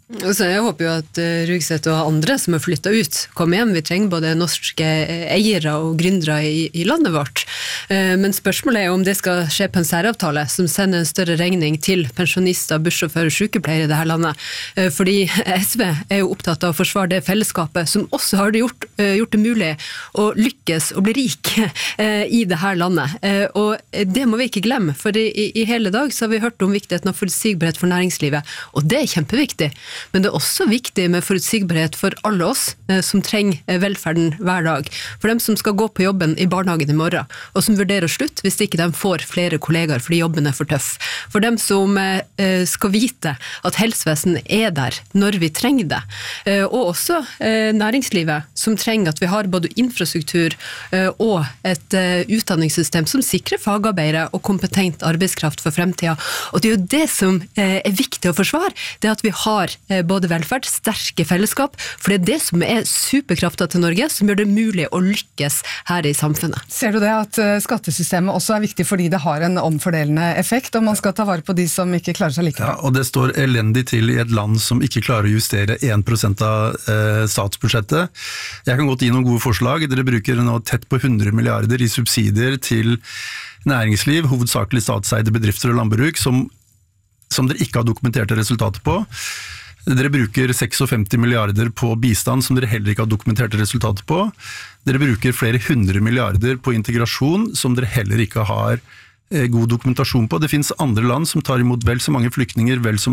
Så jeg håper jo at Rugset og andre som har flyttet ut kommer hjem. Vi trenger både norske eiere og gründere i landet vårt. Men spørsmålet er om det skal skje på en særavtale som sender en større regning til pensjonister, bussjåfører og sykepleiere i dette landet. Fordi SV er jo opptatt av å forsvare det fellesskapet som også har gjort det mulig å lykkes og bli rik i dette landet. Og det må vi ikke glemme, for i hele dag så har vi hørt om viktigheten av forutsigbarhet for næringslivet, og det er kjempeviktig. Men det er også viktig med forutsigbarhet for alle oss som trenger velferden hver dag. For dem som skal gå på jobben i barnehagen i morgen, og som vurderer å slutte hvis ikke de får flere kollegaer fordi jobben er for tøff. For dem som skal vite at helsevesen er der når vi trenger det. Og også næringslivet som trenger at vi har både infrastruktur og et utdanningssystem som sikrer fagarbeidere og kompetent arbeidskraft for fremtiden. Og det er jo det som er viktig å forsvare, det at vi har både velferd, sterke fellesskap, for det er det som er superkraften til Norge, som gjør det mulig å lykkes her i samfunnet. Ser du det at skattesystemet også er viktig fordi det har en omfordelende effekt, og man skal ta vare på de som ikke klarer seg likevel? Ja, og det står elendig til i et land som ikke klarer å justere 1% av statsbudsjettet. Jeg kan godt gi noen gode forslag. Dere bruker nå tett på 100 milliarder i subsidier til næringsliv, hovedsakelig statseide bedrifter og landbruk, som dere ikke har dokumenterte resultater på. Dere bruker 56 milliarder på bistand som dere heller ikke har dokumenterte resultater på. Dere bruker flere 100 milliarder på integrasjon som dere heller ikke har god dokumentasjon på. Det finnes andre land som tar imot vel så mange flyktninger, vel så